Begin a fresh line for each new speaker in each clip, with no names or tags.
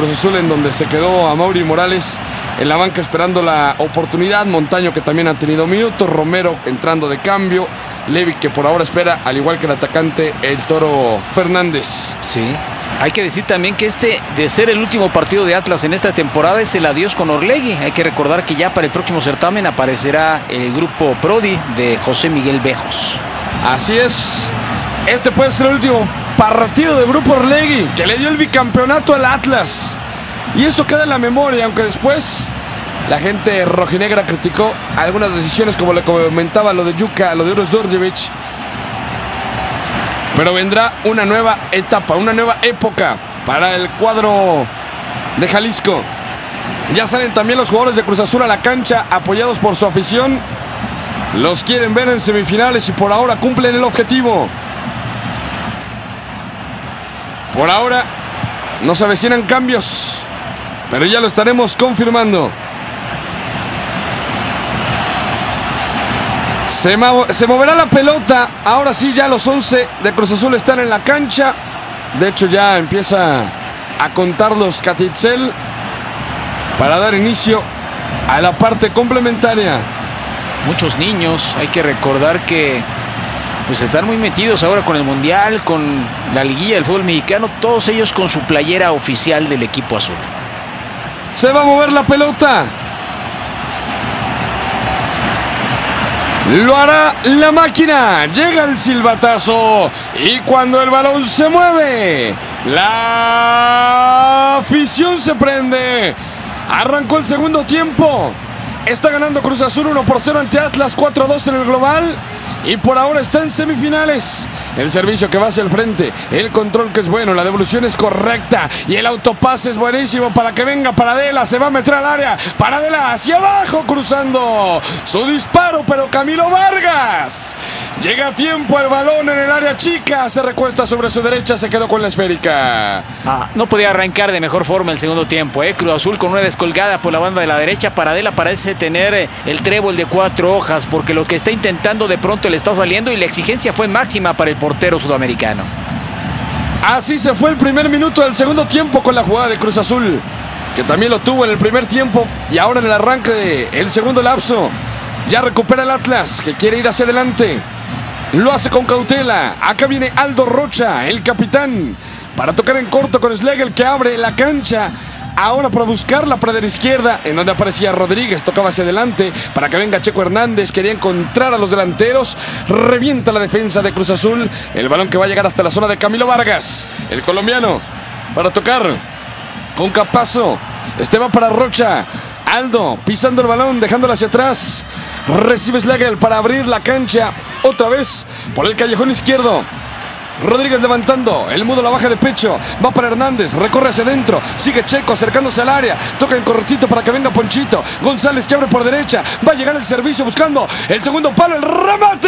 Cruz Azul, en donde se quedó a Mauri Morales en la banca esperando la oportunidad. Montaño, que también ha tenido minutos. Romero entrando de cambio. Levi, que por ahora espera, al igual que el atacante, el Toro Fernández.
Sí. Hay que decir también que de ser el último partido de Atlas en esta temporada, es el adiós con Orlegui. Hay que recordar que ya para el próximo certamen aparecerá el grupo Prodi de José Miguel Bejos.
Así es. Este puede ser el último partido del grupo Orlegui, que le dio el bicampeonato al Atlas. Y eso queda en la memoria, aunque después la gente rojinegra criticó algunas decisiones, como le comentaba, lo de Yuka, lo de Uros Djordjevic. Pero vendrá una nueva etapa, una nueva época para el cuadro de Jalisco. Ya salen también los jugadores de Cruz Azul a la cancha, apoyados por su afición. Los quieren ver en semifinales y por ahora cumplen el objetivo. Por ahora no se avecinan cambios, pero ya lo estaremos confirmando. Se moverá la pelota. Ahora sí, ya los 11 de Cruz Azul están en la cancha. De hecho, ya empieza a contarlos Catitzel para dar inicio a la parte complementaria.
Muchos niños, hay que recordar que pues están muy metidos ahora con el Mundial, con la liguilla del fútbol mexicano, todos ellos con su playera oficial del equipo azul.
Se va a mover la pelota. Lo hará la máquina. Llega el silbatazo. Y cuando el balón se mueve, la afición se prende. Arrancó el segundo tiempo. Está ganando Cruz Azul 1-0 ante Atlas, 4-2 en el global. Y por ahora está en semifinales. El servicio que va hacia el frente, el control que es bueno, la devolución es correcta y el autopase es buenísimo para que venga Paradela. Se va a meter al área, Paradela hacia abajo, cruzando su disparo, pero Camilo Vargas llega a tiempo, el balón en el área chica, se recuesta sobre su derecha, se quedó con la esférica.
No podía arrancar de mejor forma el segundo tiempo, Cruz Azul con una descolgada por la banda de la derecha. Paradela parece tener el trébol de 4 hojas, porque lo que está intentando de pronto le está saliendo y la exigencia fue máxima para el portero sudamericano.
Así se fue el primer minuto del segundo tiempo con la jugada de Cruz Azul, que también lo tuvo en el primer tiempo, y ahora en el arranque del segundo lapso ya recupera el Atlas, que quiere ir hacia adelante. Lo hace con cautela. Acá viene Aldo Rocha, el capitán, para tocar en corto con Schlegel, que abre la cancha. Ahora para buscar la pradera izquierda, en donde aparecía Rodríguez, tocaba hacia adelante para que venga Checo Hernández, quería encontrar a los delanteros, revienta la defensa de Cruz Azul, el balón que va a llegar hasta la zona de Camilo Vargas, el colombiano, para tocar con Capazo, va para Rocha, Aldo pisando el balón, dejándolo hacia atrás, recibe Schlegel para abrir la cancha, otra vez por el callejón izquierdo. Rodríguez levantando, el mudo la baja de pecho, va para Hernández, recorre hacia adentro, sigue Checo acercándose al área, toca en cortito para que venga Ponchito, González que abre por derecha, va a llegar el servicio buscando el segundo palo, el remate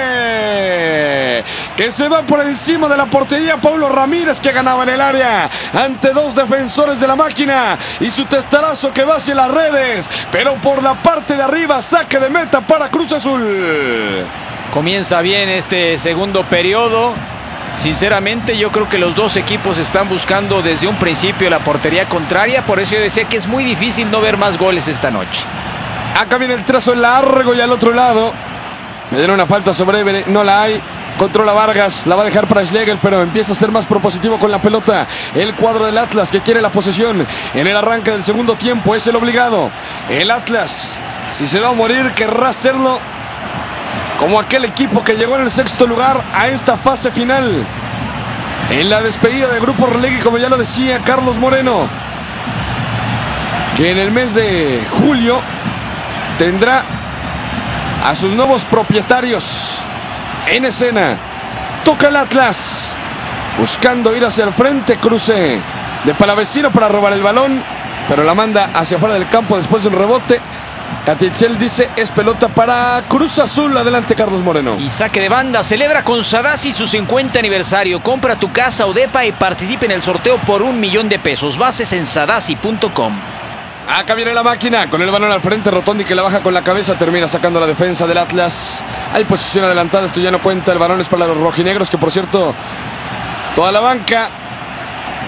que se va por encima de la portería. Paulo Ramírez, que ganaba en el área ante 2 defensores de la máquina, y su testarazo que va hacia las redes, pero por la parte de arriba, saque de meta para Cruz Azul.
Comienza bien este segundo periodo. Sinceramente, yo creo que los dos equipos están buscando desde un principio la portería contraria. Por eso yo decía que es muy difícil no ver más goles esta noche.
Acá viene el trazo largo y al otro lado me dieron una falta sobre Évere, no la hay. Controla Vargas, la va a dejar para Schlegel, pero empieza a ser más propositivo con la pelota. El cuadro del Atlas, que quiere la posesión en el arranque del segundo tiempo, es el obligado. El Atlas, si se va a morir, querrá hacerlo como aquel equipo que llegó en el 6º lugar a esta fase final. En la despedida del grupo Orlegui, como ya lo decía Carlos Moreno, que en el mes de julio tendrá a sus nuevos propietarios en escena. Toca el Atlas, buscando ir hacia el frente, cruce de Palavecino para robar el balón, pero la manda hacia afuera del campo después de un rebote. Catitzel dice es pelota para Cruz Azul. Adelante, Carlos Moreno.
Y saque de banda. Celebra con Sadasi su 50 aniversario. Compra tu casa o depa y participe en el sorteo por $1,000,000. Bases en sadasi.com.
Acá viene la máquina con el balón al frente. Rotondi, que la baja con la cabeza, termina sacando la defensa del Atlas. Hay posición adelantada, esto ya no cuenta. El balón es para los rojinegros, que por cierto, toda la banca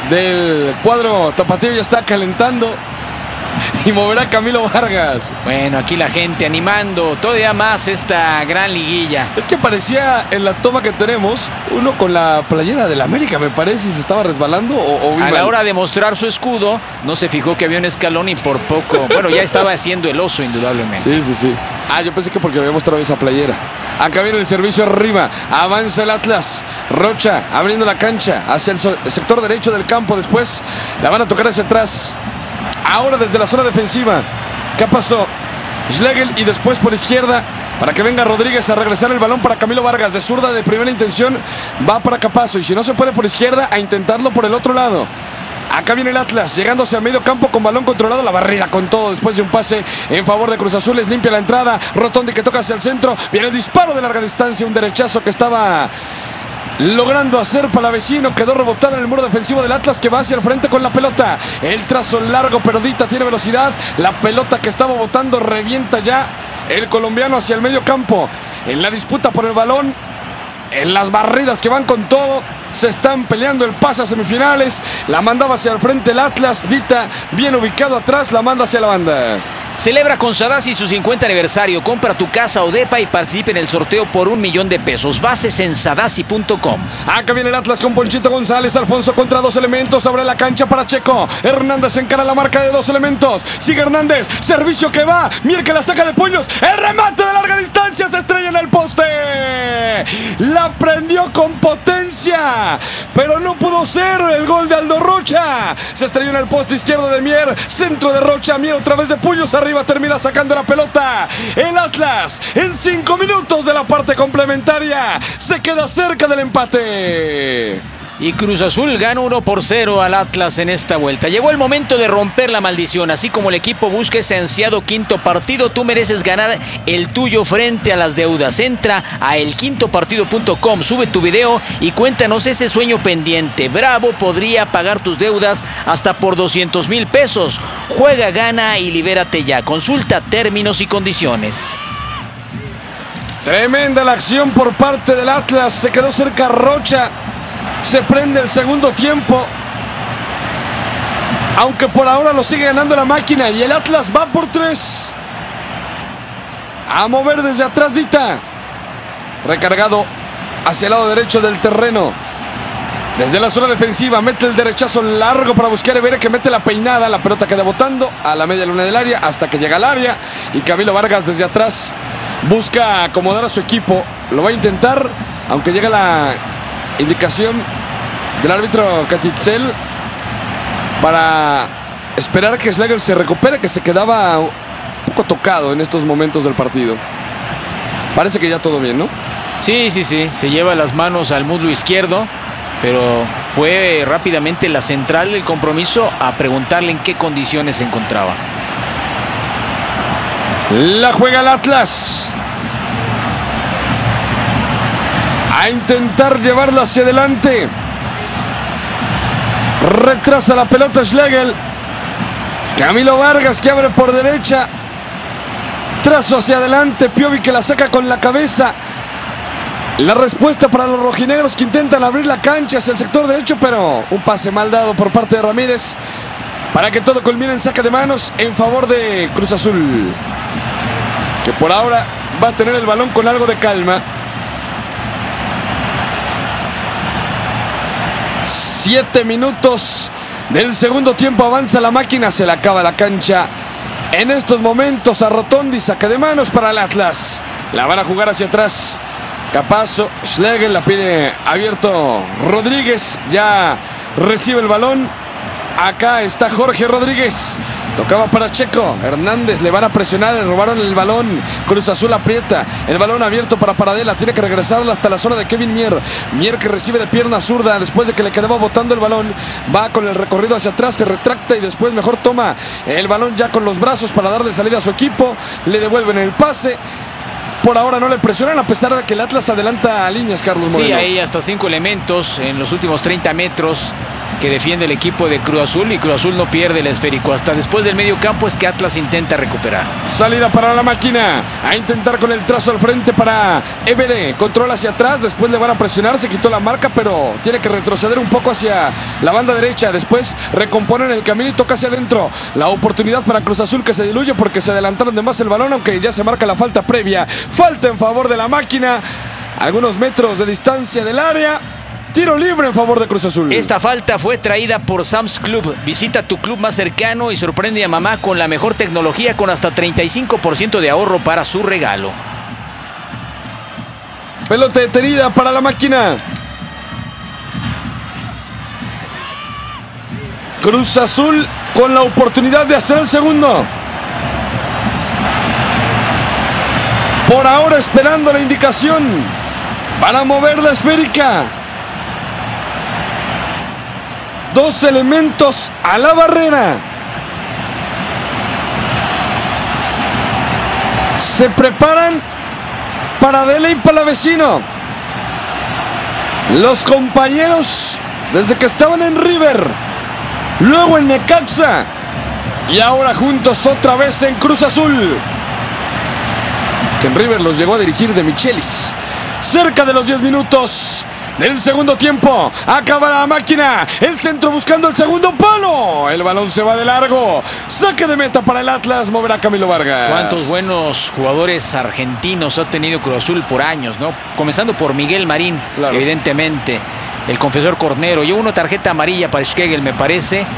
del cuadro tapatío ya está calentando y moverá Camilo Vargas.
Bueno, aquí la gente animando todavía más esta gran liguilla.
Es que parecía en la toma que tenemos uno con la playera del América, me parece, y se estaba resbalando o
a la hora de mostrar su escudo no se fijó que había un escalón y por poco, bueno, ya estaba haciendo el oso indudablemente.
Sí. Yo pensé que porque había mostrado esa playera. Acá viene el servicio arriba, avanza el Atlas. Rocha abriendo la cancha hacia el sector derecho del campo. Después la van a tocar hacia atrás. Ahora desde la zona defensiva. ¿Qué pasó? Schlegel y después por izquierda para que venga Rodríguez a regresar el balón para Camilo Vargas. De zurda de primera intención va para Capazo. Y si no se puede por izquierda, a intentarlo por el otro lado. Acá viene el Atlas, llegándose a medio campo con balón controlado. La barrida con todo después de un pase en favor de Cruz Azul. Les limpia la entrada. Rotondi que toca hacia el centro. Viene el disparo de larga distancia. Un derechazo que estaba logrando hacer Palavecino. Quedó rebotado en el muro defensivo del Atlas, que va hacia el frente con la pelota. El trazo largo, pero Dita tiene velocidad. La pelota que estaba botando revienta ya el colombiano hacia el medio campo. En la disputa por el balón, en las barridas que van con todo, se están peleando el pase a semifinales. La mandaba hacia el frente el Atlas. Dita bien ubicado atrás, la manda hacia la banda.
Celebra con Sadasi su 50 aniversario. Compra tu casa o depa y participe en el sorteo por $1,000,000. Bases en sadasi.com.
Acá viene el Atlas con Ponchito González. Alfonso contra 2 elementos. Abre la cancha para Checo. Hernández encara la marca de 2 elementos. Sigue Hernández. Servicio que va. Mier que la saca de puños. El remate de larga distancia se estrella en el poste. La prendió con potencia, pero no pudo ser el gol de Aldo Rocha. Se estrelló en el poste izquierdo de Mier. Centro de Rocha. Mier otra vez de puños arriba, termina sacando la pelota. El Atlas en 5 minutos de la parte complementaria se queda cerca del empate.
Y Cruz Azul gana 1-0 al Atlas en esta vuelta. Llegó el momento de romper la maldición. Así como el equipo busca ese ansiado quinto partido, tú mereces ganar el tuyo frente a las deudas. Entra a elquintopartido.com, sube tu video y cuéntanos ese sueño pendiente. Bravo podría pagar tus deudas hasta por $200,000. Juega, gana y libérate ya. Consulta términos y condiciones.
Tremenda la acción por parte del Atlas. Se quedó cerca Rocha. Se prende el segundo tiempo, aunque por ahora lo sigue ganando la máquina. Y el Atlas va por 3. A mover desde atrás Dita. Recargado hacia el lado derecho del terreno. Desde la zona defensiva mete el derechazo largo para buscar a Evere, que mete la peinada. La pelota queda botando a la media luna del área hasta que llega al área. Y Camilo Vargas desde atrás busca acomodar a su equipo. Lo va a intentar, aunque llega la indicación del árbitro Catitzel para esperar que Schlegel se recupere, que se quedaba un poco tocado en estos momentos del partido. Parece que ya todo bien, ¿no?
Sí. Se lleva las manos al muslo izquierdo, pero fue rápidamente la central del compromiso a preguntarle en qué condiciones se encontraba.
La juega el Atlas. A intentar llevarla hacia adelante. Retrasa la pelota Schlegel. Camilo Vargas que abre por derecha. Trazo hacia adelante. Piovi que la saca con la cabeza. La respuesta para los rojinegros que intentan abrir la cancha hacia el sector derecho, pero un pase mal dado por parte de Ramírez para que todo culmine en saque de manos en favor de Cruz Azul, que por ahora va a tener el balón con algo de calma. 7 minutos del segundo tiempo, avanza la máquina, se le acaba la cancha en estos momentos a Rotondi. Saque de manos para el Atlas. La van a jugar hacia atrás. Capazo, Schlegel la pide abierto. Rodríguez ya recibe el balón. Acá está Jorge Rodríguez. Tocaba para Checo. Hernández le van a presionar. Le robaron el balón. Cruz Azul aprieta. El balón abierto para Paradela. Tiene que regresarla hasta la zona de Kevin Mier. Mier que recibe de pierna zurda después de que le quedaba botando el balón. Va con el recorrido hacia atrás. Se retracta y después mejor toma el balón ya con los brazos para darle salida a su equipo. Le devuelven el pase. por ahora no le presionan, a pesar de que el Atlas adelanta a líneas, Carlos Moreno.
Sí, hay hasta 5 elementos en los últimos 30 metros que defiende el equipo de Cruz Azul, y Cruz Azul no pierde el esférico. Hasta después del medio campo es que Atlas intenta recuperar.
Salida para la máquina, a intentar con el trazo al frente para Évere. Control hacia atrás, después le van a presionar, se quitó la marca, pero tiene que retroceder un poco hacia la banda derecha. Después recomponen el camino y toca hacia adentro. La oportunidad para Cruz Azul, que se diluye porque se adelantaron de más el balón, aunque ya se marca la falta previa. Falta en favor de la máquina, algunos metros de distancia del área. Tiro libre en favor de Cruz Azul.
Esta falta fue traída por Sam's Club. Visita tu club más cercano y sorprende a mamá con la mejor tecnología, con hasta 35% de ahorro para su regalo.
Pelota detenida para la máquina. Cruz Azul con la oportunidad de hacer el segundo. Por ahora esperando la indicación para mover la esférica. Dos elementos a la barrera. Se preparan para Dele y Palavecino. Los compañeros desde que estaban en River, luego en Necaxa y ahora juntos otra vez en Cruz Azul, que en River los llegó a dirigir de Michelis. Cerca de los 10 minutos del segundo tiempo, acaba la máquina, el centro buscando el segundo palo, el balón se va de largo, saque de meta para el Atlas, moverá Camilo Vargas.
Cuántos buenos jugadores argentinos ha tenido Cruz Azul por años, ¿no? Comenzando por Miguel Marín, claro, evidentemente, el confesor Cornero, y una tarjeta amarilla para Schlegel, me parece.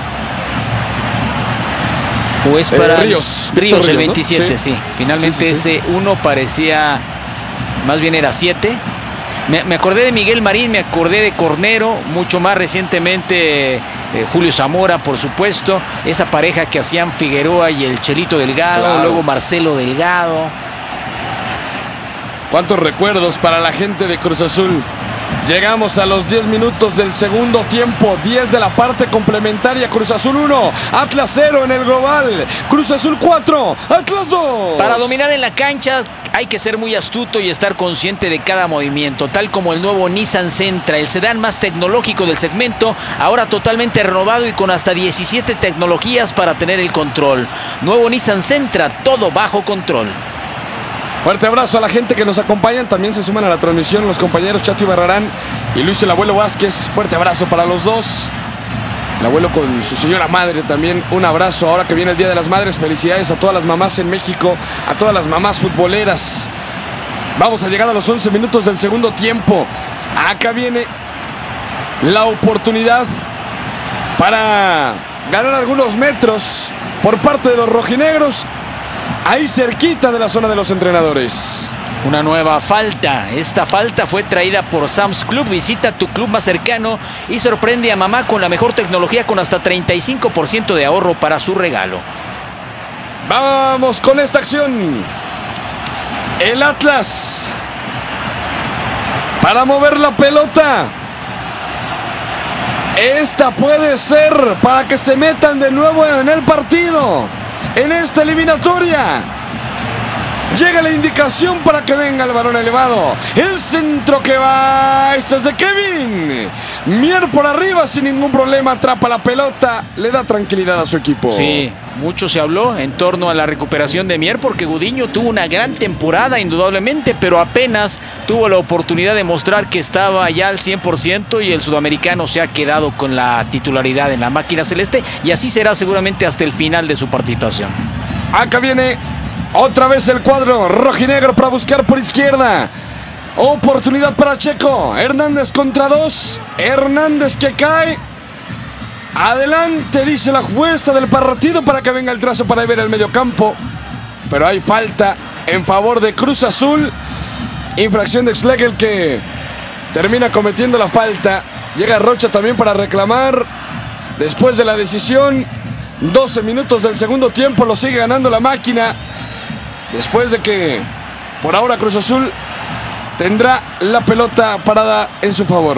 O es para
Ríos,
el 27, ¿no? Sí. Finalmente ese uno parecía, más bien era 7. Me acordé de Miguel Marín, me acordé de Cornero, mucho más recientemente Julio Zamora, por supuesto, esa pareja que hacían Figueroa y el Chelito Delgado, claro, luego Marcelo Delgado.
Cuántos recuerdos para la gente de Cruz Azul. Llegamos a los 10 minutos del segundo tiempo, 10 de la parte complementaria. Cruz Azul 1, Atlas 0 en el global. Cruz Azul 4, Atlas 2.
Para dominar en la cancha hay que ser muy astuto y estar consciente de cada movimiento, tal como el nuevo Nissan Sentra, el sedán más tecnológico del segmento, ahora totalmente renovado y con hasta 17 tecnologías para tener el control. Nuevo Nissan Sentra, todo bajo control.
Fuerte abrazo a la gente que nos acompaña. También se suman a la transmisión los compañeros Chato Ibarrarán y Luis el Abuelo Vázquez. Fuerte abrazo para los dos. El abuelo con su señora madre también. Un abrazo ahora que viene el Día de las Madres. Felicidades a todas las mamás en México, a todas las mamás futboleras. Vamos a llegar a los 11 minutos del segundo tiempo. Acá viene la oportunidad para ganar algunos metros por parte de los rojinegros, ahí cerquita de la zona de los entrenadores.
Una nueva falta. Esta falta fue traída por Sam's Club. Visita tu club más cercano y sorprende a mamá con la mejor tecnología, con hasta 35% de ahorro para su regalo.
Vamos con esta acción. El Atlas para mover la pelota. Esta puede ser para que se metan de nuevo en el partido, en esta eliminatoria. Llega la indicación para que venga el balón elevado. El centro que va. Este es de Kevin. Mier por arriba sin ningún problema. Atrapa la pelota. Le da tranquilidad a su equipo.
Sí, mucho se habló en torno a la recuperación de Mier, porque Gudiño tuvo una gran temporada indudablemente, pero apenas tuvo la oportunidad de mostrar que estaba ya al 100% y el sudamericano se ha quedado con la titularidad en la máquina celeste, y así será seguramente hasta el final de su participación.
Acá viene otra vez el cuadro rojinegro para buscar por izquierda. Oportunidad para Checo. Hernández contra 2. Hernández que cae. Adelante, dice la jueza del partido, para que venga el trazo para ver el mediocampo. Pero hay falta en favor de Cruz Azul. Infracción de Schlegel, que termina cometiendo la falta. Llega Rocha también para reclamar. Después de la decisión, 12 minutos del segundo tiempo, lo sigue ganando la máquina. Después de que por ahora Cruz Azul tendrá la pelota parada en su favor.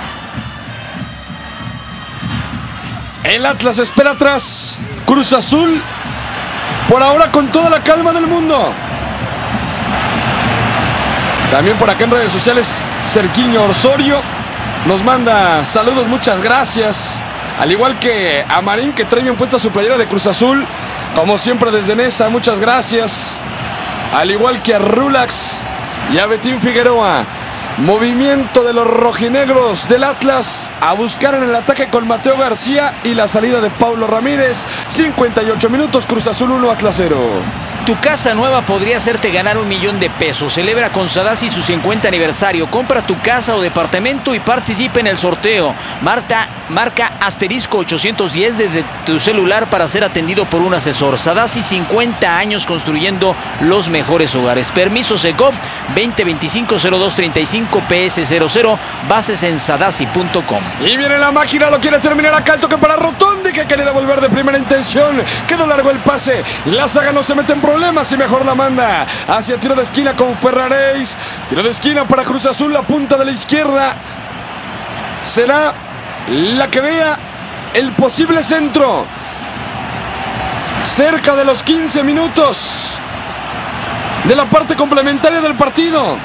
El Atlas espera atrás. Cruz Azul por ahora con toda la calma del mundo. También por acá en redes sociales, Cerquiño Osorio nos manda saludos, muchas gracias. Al igual que a Marín, que trae bien puesta su playera de Cruz Azul. Como siempre desde Nesa, muchas gracias. Al igual que a Rulax y a Betín Figueroa. Movimiento de los rojinegros del Atlas a buscar en el ataque con Mateo García y la salida de Paulo Ramírez. 58 minutos, Cruz Azul 1, Atlas 0.
Tu casa nueva podría hacerte ganar $1,000,000. Celebra con Sadasi su 50 aniversario. Compra tu casa o departamento y participa en el sorteo. Marca asterisco 810 desde tu celular para ser atendido por un asesor. Sadasi, 50 años construyendo los mejores hogares. Permiso Segov 2025-0235 PS00. Bases en sadasi.com.
Y viene la máquina, lo quiere terminar acá. El toque para Rotondi, que quiere devolver de primera intención. Quedó largo el pase. La saga no se mete en problemas y mejor la manda hacia tiro de esquina con Ferraréis. Tiro de esquina para Cruz Azul, la punta de la izquierda será la que vea el posible centro. Cerca de los 15 minutos de la parte complementaria del partido.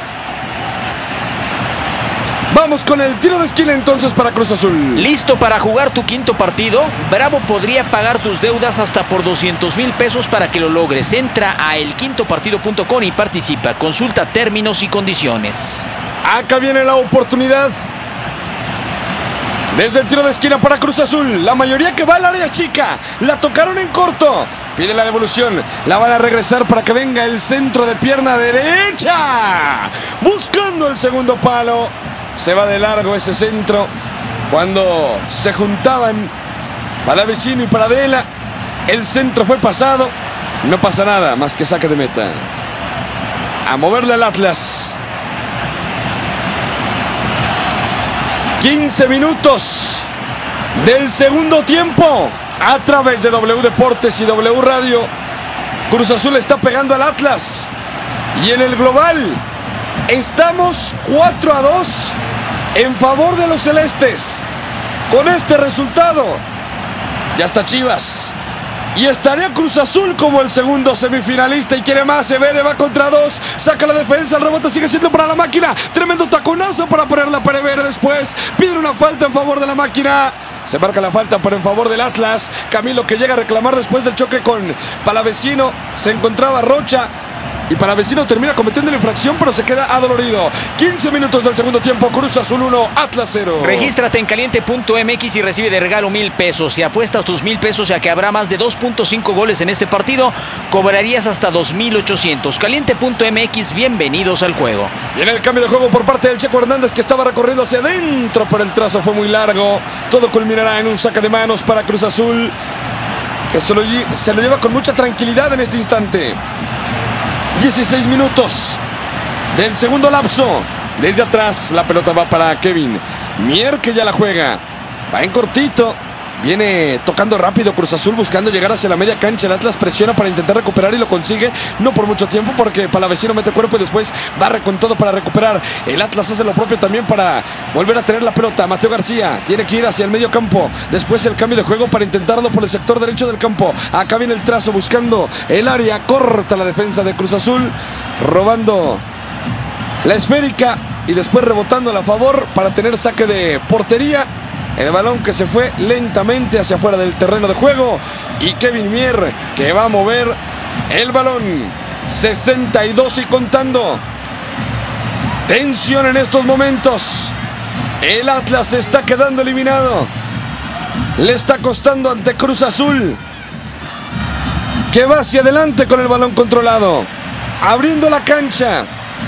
Vamos con el tiro de esquina entonces para Cruz Azul.
¿Listo para jugar tu quinto partido? Bravo podría pagar tus deudas hasta por $200,000 para que lo logres. Entra a elquintopartido.com y participa. Consulta términos y condiciones.
Acá viene la oportunidad. Desde el tiro de esquina para Cruz Azul. La mayoría que va al área chica. La tocaron en corto. Pide la devolución. La van a regresar para que venga el centro de pierna derecha. Buscando el segundo palo. Se va de largo ese centro. Cuando se juntaban Palavecino y Paradela, el centro fue pasado. No pasa nada más que saque de meta. A moverle al Atlas. 15 minutos del segundo tiempo. A través de W Deportes y W Radio. Cruz Azul está pegando al Atlas. Y en el global estamos 4-2 en favor de los celestes. Con este resultado ya está Chivas y estaría Cruz Azul como el segundo semifinalista. Y quiere más, Severe va contra dos. Saca la defensa, el rebote sigue siendo para la máquina. Tremendo taconazo para ponerla para Severe después. Piden una falta en favor de la máquina. Se marca la falta, pero en favor del Atlas. Camilo, que llega a reclamar después del choque con Palavecino. Se encontraba Rocha y Palavecino termina cometiendo la infracción, pero se queda adolorido. 15 minutos del segundo tiempo. Cruz Azul 1, Atlas 0.
Regístrate en caliente.mx y recibe de regalo $1,000. Si apuestas tus $1,000 a que habrá más de 2.5 goles en este partido, cobrarías hasta $2,800. Caliente.mx, bienvenidos al juego.
Viene el cambio de juego por parte del Checo Hernández, que estaba recorriendo hacia adentro, pero el trazo fue muy largo. Todo culminará en un saque de manos para Cruz Azul, que se lo lleva con mucha tranquilidad en este instante. 16 minutos del segundo lapso. Desde atrás la pelota va para Kevin Mier, que ya la juega. Va en cortito. Viene tocando rápido Cruz Azul, buscando llegar hacia la media cancha. El Atlas presiona para intentar recuperar y lo consigue. No por mucho tiempo, porque Palavecino mete cuerpo y después barre con todo para recuperar. El Atlas hace lo propio también para volver a tener la pelota. Mateo García tiene que ir hacia el medio campo. Después el cambio de juego para intentarlo por el sector derecho del campo. Acá viene el trazo buscando el área. Corta la defensa de Cruz Azul, robando la esférica y después rebotándola a favor para tener saque de portería. El balón que se fue lentamente hacia afuera del terreno de juego. Y Kevin Mier, que va a mover el balón. 62 y contando. Tensión en estos momentos. El Atlas se está quedando eliminado. Le está costando ante Cruz Azul, que va hacia adelante con el balón controlado, abriendo la cancha.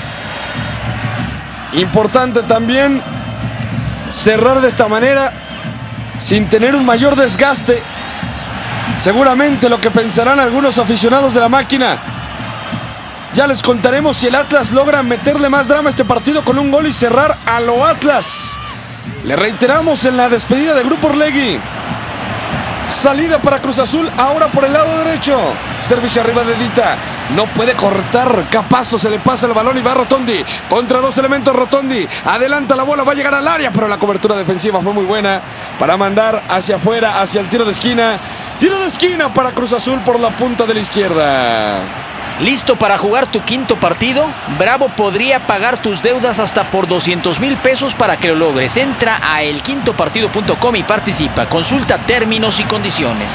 Importante también cerrar de esta manera, sin tener un mayor desgaste. Seguramente lo que pensarán algunos aficionados de la máquina. Ya les contaremos si el Atlas logra meterle más drama a este partido con un gol y cerrar a lo Atlas. Le reiteramos en la despedida de Grupo Orlegui. Salida para Cruz Azul, ahora por el lado derecho. Servicio arriba de Dita. No puede cortar, Capazo, se le pasa el balón y va Rotondi. Contra dos elementos Rotondi. Adelanta la bola, va a llegar al área, pero la cobertura defensiva fue muy buena para mandar hacia afuera, hacia el tiro de esquina. Tiro de esquina para Cruz Azul por la punta de la izquierda.
¿Listo para jugar tu quinto partido? Bravo podría pagar tus deudas hasta por 200,000 pesos para que lo logres. Entra a elquintopartido.com y participa. Consulta términos y condiciones.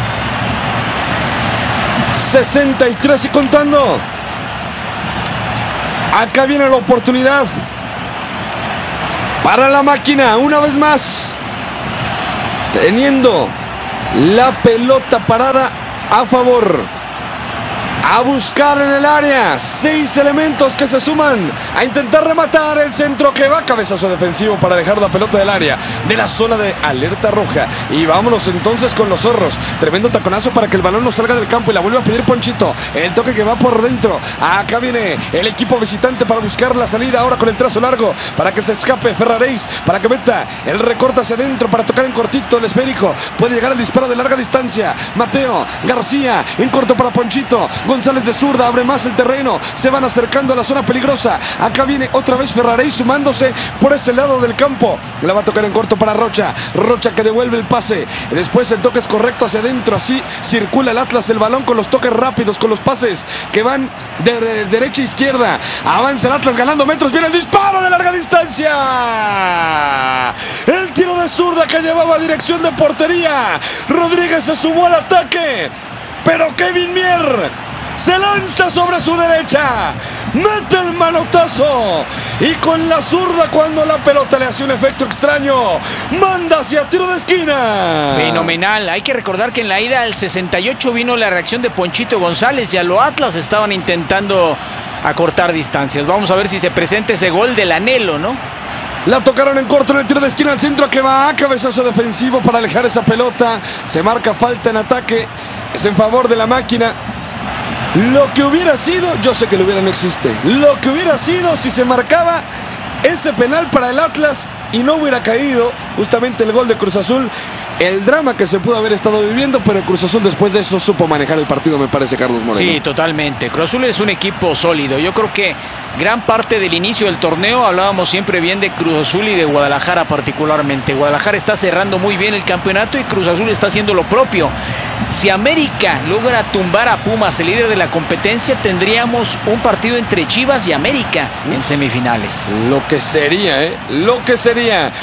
63 y contando. Acá viene la oportunidad para la máquina, una vez más, teniendo la pelota parada a favor. A buscar en el área, 6 elementos que se suman a intentar rematar el centro que va. Cabezazo defensivo para dejar la pelota del área, de la zona de alerta roja. Y vámonos entonces con los zorros. Tremendo taconazo para que el balón no salga del campo y la vuelve a pedir Ponchito. El toque que va por dentro. Acá viene el equipo visitante para buscar la salida ahora con el trazo largo para que se escape Ferraréis, para que meta el recorte hacia adentro para tocar en cortito el esférico. Puede llegar el disparo de larga distancia. Mateo García en corto para Ponchito. González de zurda abre más el terreno. Se van acercando a la zona peligrosa. Acá viene otra vez Ferrarey sumándose por ese lado del campo. La va a tocar en corto para Rocha. Rocha que devuelve el pase. Después el toque es correcto hacia adentro. Así circula el Atlas el balón con los toques rápidos, con los pases que van de derecha a izquierda. Avanza el Atlas ganando metros. Viene el disparo de larga distancia. El tiro de zurda que llevaba dirección de portería. Rodríguez se sumó al ataque. Pero Kevin Mier se lanza sobre su derecha, mete el manotazo y con la zurda, cuando la pelota le hace un efecto extraño, manda hacia tiro de esquina.
Fenomenal. Hay que recordar que en la ida al 68 vino la reacción de Ponchito González y a los Atlas estaban intentando acortar distancias. Vamos a ver si se presenta ese gol del anhelo, ¿no?
La tocaron en corto en el tiro de esquina al centro que va. Cabezazo defensivo para alejar esa pelota. Se marca falta en ataque. Es en favor de la máquina. Lo que hubiera sido, yo sé que lo hubiera no existe. Lo que hubiera sido si se marcaba ese penal para el Atlas y no hubiera caído justamente el gol de Cruz Azul. El drama que se pudo haber estado viviendo, pero Cruz Azul después de eso supo manejar el partido, me parece, Carlos Moreno.
Sí, totalmente. Cruz Azul es un equipo sólido. Yo creo que gran parte del inicio del torneo hablábamos siempre bien de Cruz Azul y de Guadalajara particularmente. Guadalajara está cerrando muy bien el campeonato y Cruz Azul está haciendo lo propio. Si América logra tumbar a Pumas, el líder de la competencia, tendríamos un partido entre Chivas y América en semifinales.
Lo que sería, lo que sería.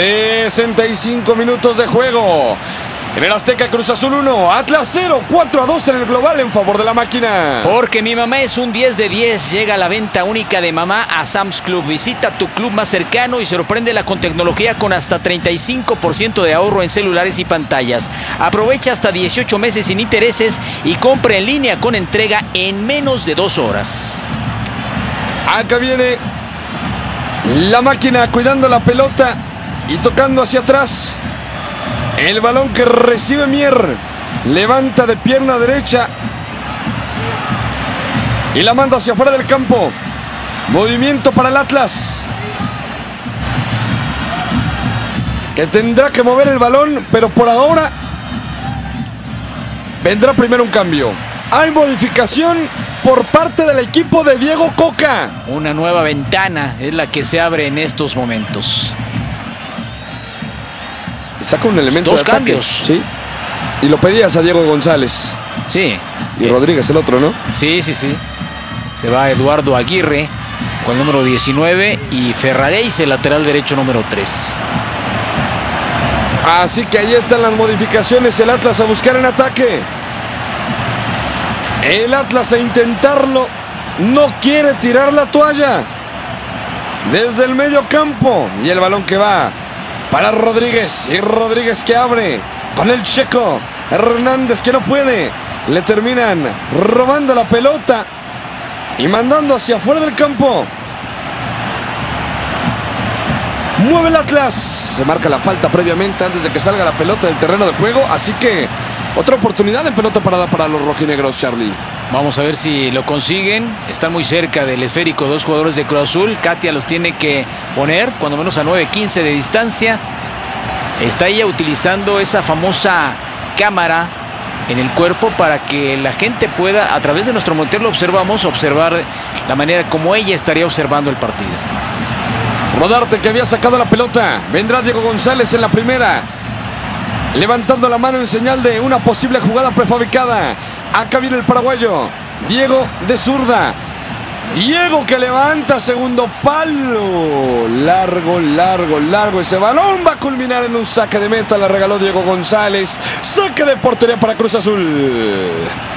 65 minutos de juego. En el Azteca, Cruz Azul 1, Atlas 0, 4-2 en el global en favor de la máquina.
Porque mi mamá es un 10 de 10. Llega la venta única de mamá a Sam's Club. Visita tu club más cercano y sorpréndela con tecnología con hasta 35% de ahorro en celulares y pantallas. Aprovecha hasta 18 meses sin intereses y compra en línea con entrega en menos de 2 horas.
Acá viene la máquina cuidando la pelota y tocando hacia atrás. El balón que recibe Mier. Levanta de pierna derecha y la manda hacia afuera del campo. Movimiento para el Atlas, que tendrá que mover el balón, pero por ahora vendrá primero un cambio. Hay modificación por parte del equipo de Diego Coca.
Una nueva ventana es la que se abre en estos momentos.
Saca un elemento
Dos
de ataque.
cambios.
Sí. Y lo pedías a Diego González.
Sí.
Y Rodríguez el otro, ¿no?
Sí. Se va Eduardo Aguirre con el número 19 y Ferraréis el lateral derecho número 3.
Así que ahí están las modificaciones. El Atlas a buscar en ataque. El Atlas a intentarlo. No quiere tirar la toalla. Desde el medio campo. Y el balón que va para Rodríguez. Y Rodríguez que abre con el checo. Hernández que no puede. Le terminan robando la pelota y mandando hacia afuera del campo. Mueve el Atlas. Se marca la falta previamente antes de que salga la pelota del terreno de juego. Así que otra oportunidad en pelota parada para los rojinegros, Charlie.
Vamos a ver si lo consiguen. Están muy cerca del esférico 2 jugadores de Cruz Azul. Katia los tiene que poner cuando menos a 9-15 de distancia. Está ella utilizando esa famosa cámara en el cuerpo para que la gente pueda, a través de nuestro monitor lo observamos, observar la manera como ella estaría observando el partido.
Rodarte que había sacado la pelota. Vendrá Diego González en la primera. levantando la mano en señal de una posible jugada prefabricada. Acá viene el paraguayo, Diego de zurda. Diego que levanta, segundo palo. Largo ese balón. Va a culminar en un saque de meta. La regaló Diego González. Saque de portería para Cruz Azul.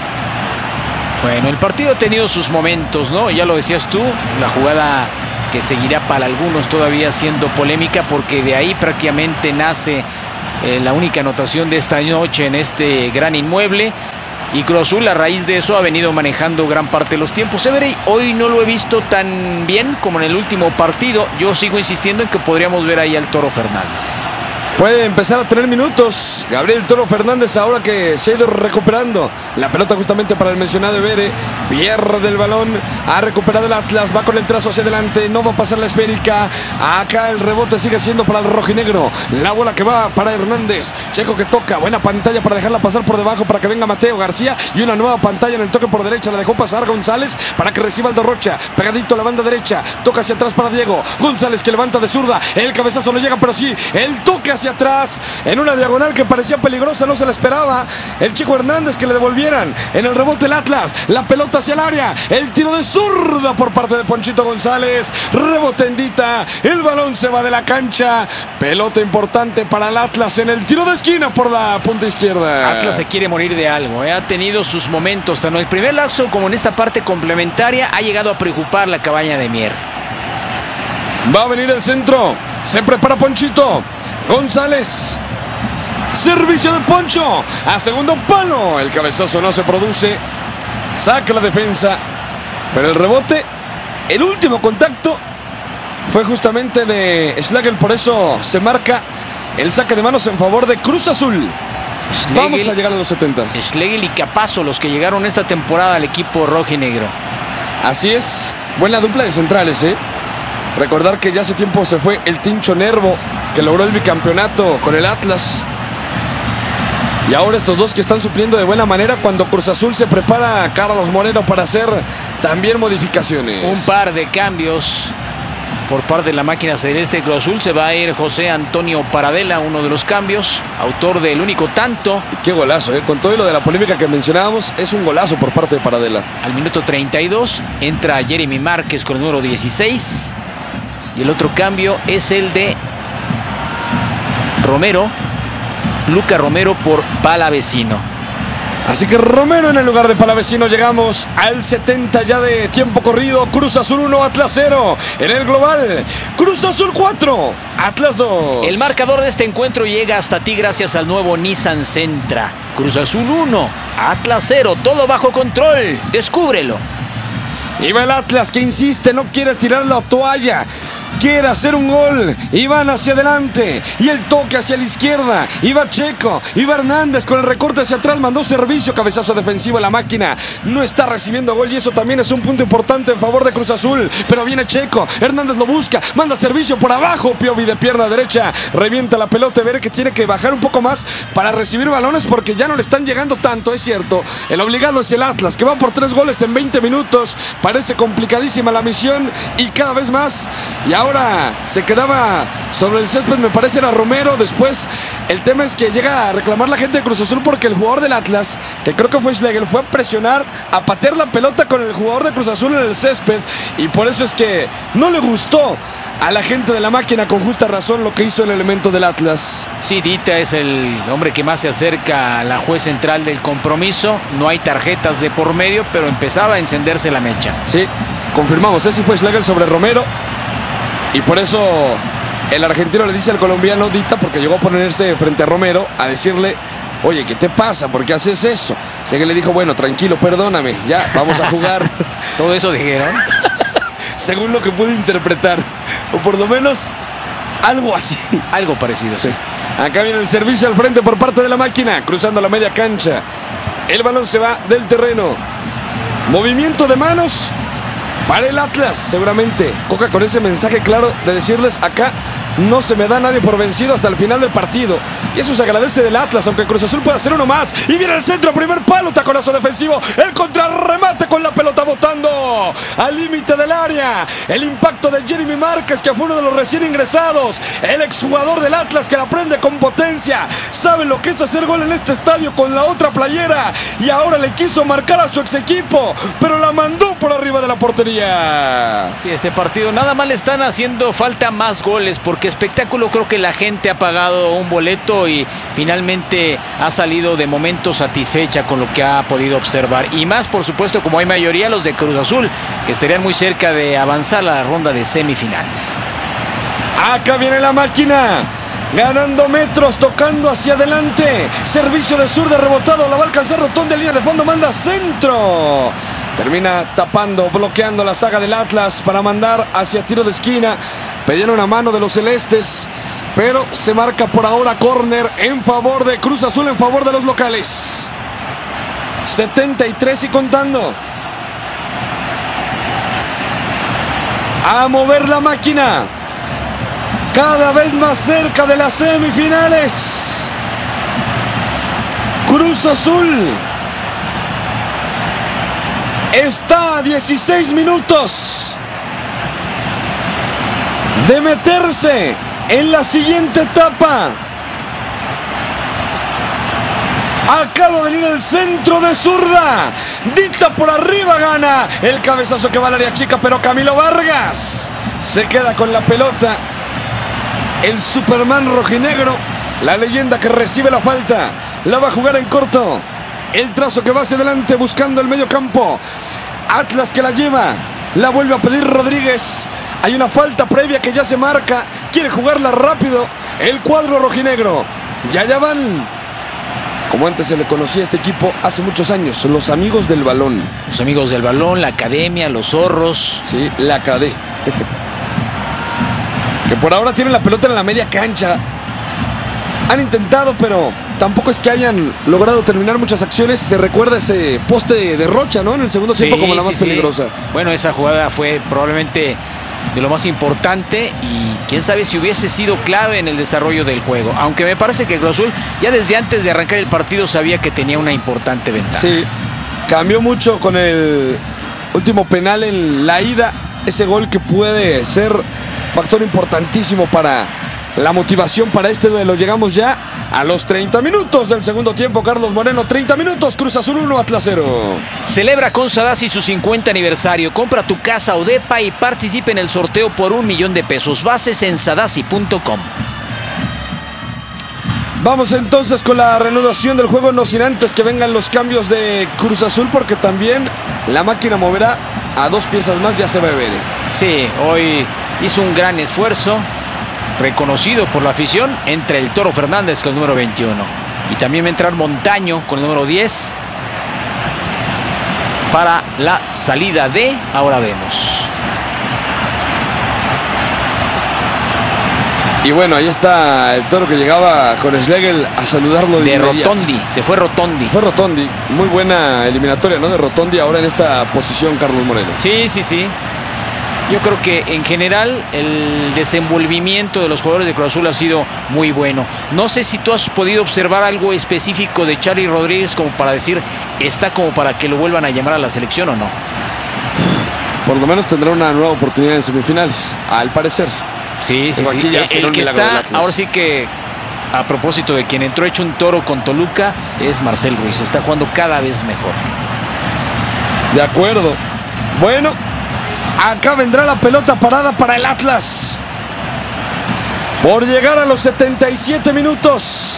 Bueno, el partido ha tenido sus momentos, ¿no? Ya lo decías tú, la jugada que seguirá para algunos todavía siendo polémica, porque de ahí prácticamente nace la única anotación de esta noche en este gran inmueble. Y Cruz Azul, a raíz de eso, ha venido manejando gran parte de los tiempos. Every, hoy no lo he visto tan bien como en el último partido. Yo sigo insistiendo en que podríamos ver ahí al Toro Fernández.
Puede empezar a tener minutos Gabriel Toro Fernández ahora que se ha ido recuperando. La pelota justamente para el mencionado Evere. Pierde el balón. Ha recuperado el Atlas. Va con el trazo hacia adelante. No va a pasar la esférica. Acá el rebote sigue siendo para el rojinegro. La bola que va para Hernández. Checo que toca. Buena pantalla para dejarla pasar por debajo para que venga Mateo García. Y una nueva pantalla en el toque por derecha. La dejó pasar González para que reciba Aldo Rocha. Pegadito a la banda derecha. Toca hacia atrás para Diego González, que levanta de zurda. El cabezazo no llega, pero sí el toque hacia atrás en una diagonal que parecía peligrosa. No se la esperaba el Chico Hernández que le devolvieran. En el rebote el Atlas. La pelota hacia el área. El tiro de zurda por parte de Ponchito González. Rebotendita. El balón se va de la cancha. Pelota importante para el Atlas en el tiro de esquina por la punta izquierda.
Atlas se quiere morir de algo, ¿eh? Ha tenido sus momentos. Tanto en el primer lapso como en esta parte complementaria ha llegado a preocupar la cabaña de Mier.
Va a venir el centro. Se prepara Ponchito González. Servicio de Poncho a segundo palo. El cabezazo no se produce. Saca la defensa. Pero el rebote, el último contacto fue justamente de Schlegel. Por eso se marca el saque de manos en favor de Cruz Azul.
Schlegel,
vamos a llegar a los 70.
Schlegel y Capazo los que llegaron esta temporada al equipo rojinegro.
Así es. Buena dupla de centrales, ¿eh? Recordar que ya hace tiempo se fue el Tincho Nervo, que logró el bicampeonato con el Atlas. Y ahora estos dos que están supliendo de buena manera cuando Cruz Azul se prepara a Carlos Moreno para hacer también modificaciones.
Un par de cambios por parte de la máquina celeste de Cruz Azul. Se va a ir José Antonio Paradela, uno de los cambios, autor del único tanto.
Y qué golazo, ¿eh? Con todo lo de la polémica que mencionábamos, es un golazo por parte de Paradela.
Al minuto 32 entra Jeremy Márquez con el número 16. Y el otro cambio es el de Romero, Luca Romero por Palavecino.
Así que Romero en el lugar de Palavecino. Llegamos al 70 ya de tiempo corrido. Cruz Azul 1, Atlas 0. En el global, Cruz Azul 4, Atlas 2.
El marcador de este encuentro llega hasta ti gracias al nuevo Nissan Sentra. Cruz Azul 1, Atlas 0. Todo bajo control. Descúbrelo.
Y va el Atlas que insiste, no quiere tirar la toalla. Quiere hacer un gol. Y van hacia adelante. Y el toque hacia la izquierda. Y va Checo. Y va Hernández con el recorte hacia atrás. Mandó servicio. Cabezazo defensivo. La máquina no está recibiendo gol. Y eso también es un punto importante en favor de Cruz Azul. Pero viene Checo. Hernández lo busca. Manda servicio por abajo. Piovi de pierna derecha. Revienta la pelota. Veré que tiene que bajar un poco más para recibir balones porque ya no le están llegando tanto. Es cierto. El obligado es el Atlas, que va por 3 goles en 20 minutos. Parece complicadísima la misión. Y cada vez más. Y ahora se quedaba sobre el césped, me parece era Romero. Después el tema es que llega a reclamar la gente de Cruz Azul porque el jugador del Atlas, que creo que fue Schlegel, fue a presionar, a patear la pelota con el jugador de Cruz Azul en el césped. Y por eso es que no le gustó a la gente de la máquina, con justa razón, lo que hizo el elemento del Atlas.
Sí, Dita es el hombre que más se acerca a la juez central del compromiso. No hay tarjetas de por medio, pero empezaba a encenderse la mecha.
Sí, confirmamos, ese fue Schlegel sobre Romero. Y por eso el argentino le dice al colombiano Dita, porque llegó a ponerse frente a Romero a decirle: oye, ¿qué te pasa? ¿Por qué haces eso? Schlegel le dijo: bueno, tranquilo, perdóname, ya, vamos a jugar.
Todo eso dijeron.
Según lo que pude interpretar, o por lo menos algo así.
Algo parecido, sí.
Acá viene el servicio al frente por parte de la máquina, cruzando la media cancha. El balón se va del terreno. Movimiento de manos para el Atlas, seguramente. Coca con ese mensaje claro de decirles: acá no se me da nadie por vencido hasta el final del partido. Y eso se agradece del Atlas, aunque Cruz Azul pueda hacer uno más. Y viene el centro, primer palo, taconazo defensivo. El contrarremate con la pelota botando al límite del área. El impacto de Jeremy Márquez, que fue uno de los recién ingresados. El exjugador del Atlas que la prende con potencia. Sabe lo que es hacer gol en este estadio con la otra playera. Y ahora le quiso marcar a su ex equipo, pero la mandó por arriba de la portería.
Sí, este partido nada más le están haciendo falta más goles, porque espectáculo creo que la gente ha pagado un boleto y finalmente ha salido de momento satisfecha con lo que ha podido observar. Y más, por supuesto, como hay mayoría, los de Cruz Azul, que estarían muy cerca de avanzar a la ronda de semifinales.
Acá viene la máquina, ganando metros, tocando hacia adelante. Servicio de zurda, rebotado, la va a alcanzar Rotondi, línea de fondo, manda centro. Termina tapando, bloqueando la saga del Atlas para mandar hacia tiro de esquina. Pedían una mano de los celestes, pero se marca por ahora córner en favor de Cruz Azul, en favor de los locales. 73 y contando. A mover la máquina. Cada vez más cerca de las semifinales. Cruz Azul está a 16 minutos de meterse en la siguiente etapa. Acaba de venir el centro de zurda. Dicta por arriba, gana el cabezazo que va al área chica, pero Camilo Vargas se queda con la pelota. El Superman rojinegro, la leyenda que recibe la falta, la va a jugar en corto. El trazo que va hacia adelante buscando el medio campo. Atlas que la lleva, la vuelve a pedir Rodríguez. Hay una falta previa que ya se marca. Quiere jugarla rápido el cuadro rojinegro. Ya van, como antes se le conocía a este equipo hace muchos años, los amigos del balón.
Los amigos del balón, la academia, los zorros.
Sí, la academia. Que por ahora tienen la pelota en la media cancha. Han intentado, pero tampoco es que hayan logrado terminar muchas acciones. Se recuerda ese poste de Rocha, ¿no? En el segundo tiempo como la más peligrosa.
Bueno, esa jugada fue probablemente de lo más importante y quién sabe si hubiese sido clave en el desarrollo del juego. Aunque me parece que Cruz Azul ya desde antes de arrancar el partido sabía que tenía una importante ventaja.
Sí, cambió mucho con el último penal en la ida. Ese gol que puede ser factor importantísimo para la motivación para este duelo. Llegamos ya a los 30 minutos del segundo tiempo. Carlos Moreno, 30 minutos, Cruz Azul 1, Atlas 0.
Celebra con Sadasi su 50 aniversario. Compra tu casa o depa y participe en el sorteo por $1,000,000. Bases en sadasi.com.
Vamos entonces con la reanudación del juego, no sin antes que vengan los cambios de Cruz Azul, porque también la máquina moverá a 2 piezas más, ya se va a ver.
Sí, hoy hizo un gran esfuerzo, reconocido por la afición. Entra el Toro Fernández con el número 21. Y también va a entrar Montaño con el número 10 para la salida de, ahora vemos.
Y bueno, ahí está el Toro que llegaba con Schlegel a saludarlo de
Rotondi, se fue Rotondi.
Fue Rotondi, muy buena eliminatoria, ¿no? De Rotondi ahora en esta posición, Carlos Moreno.
Sí. Yo creo que en general el desenvolvimiento de los jugadores de Cruz Azul ha sido muy bueno. No sé si tú has podido observar algo específico de Charly Rodríguez como para decir, está como para que lo vuelvan a llamar a la selección o no.
Por lo menos tendrá una nueva oportunidad en semifinales, al parecer.
Sí. El que está, ahora sí que, a propósito de quien entró hecho un toro con Toluca, es Marcel Ruiz. Está jugando cada vez mejor.
De acuerdo. Bueno, acá vendrá la pelota parada para el Atlas. Por llegar a los 77 minutos.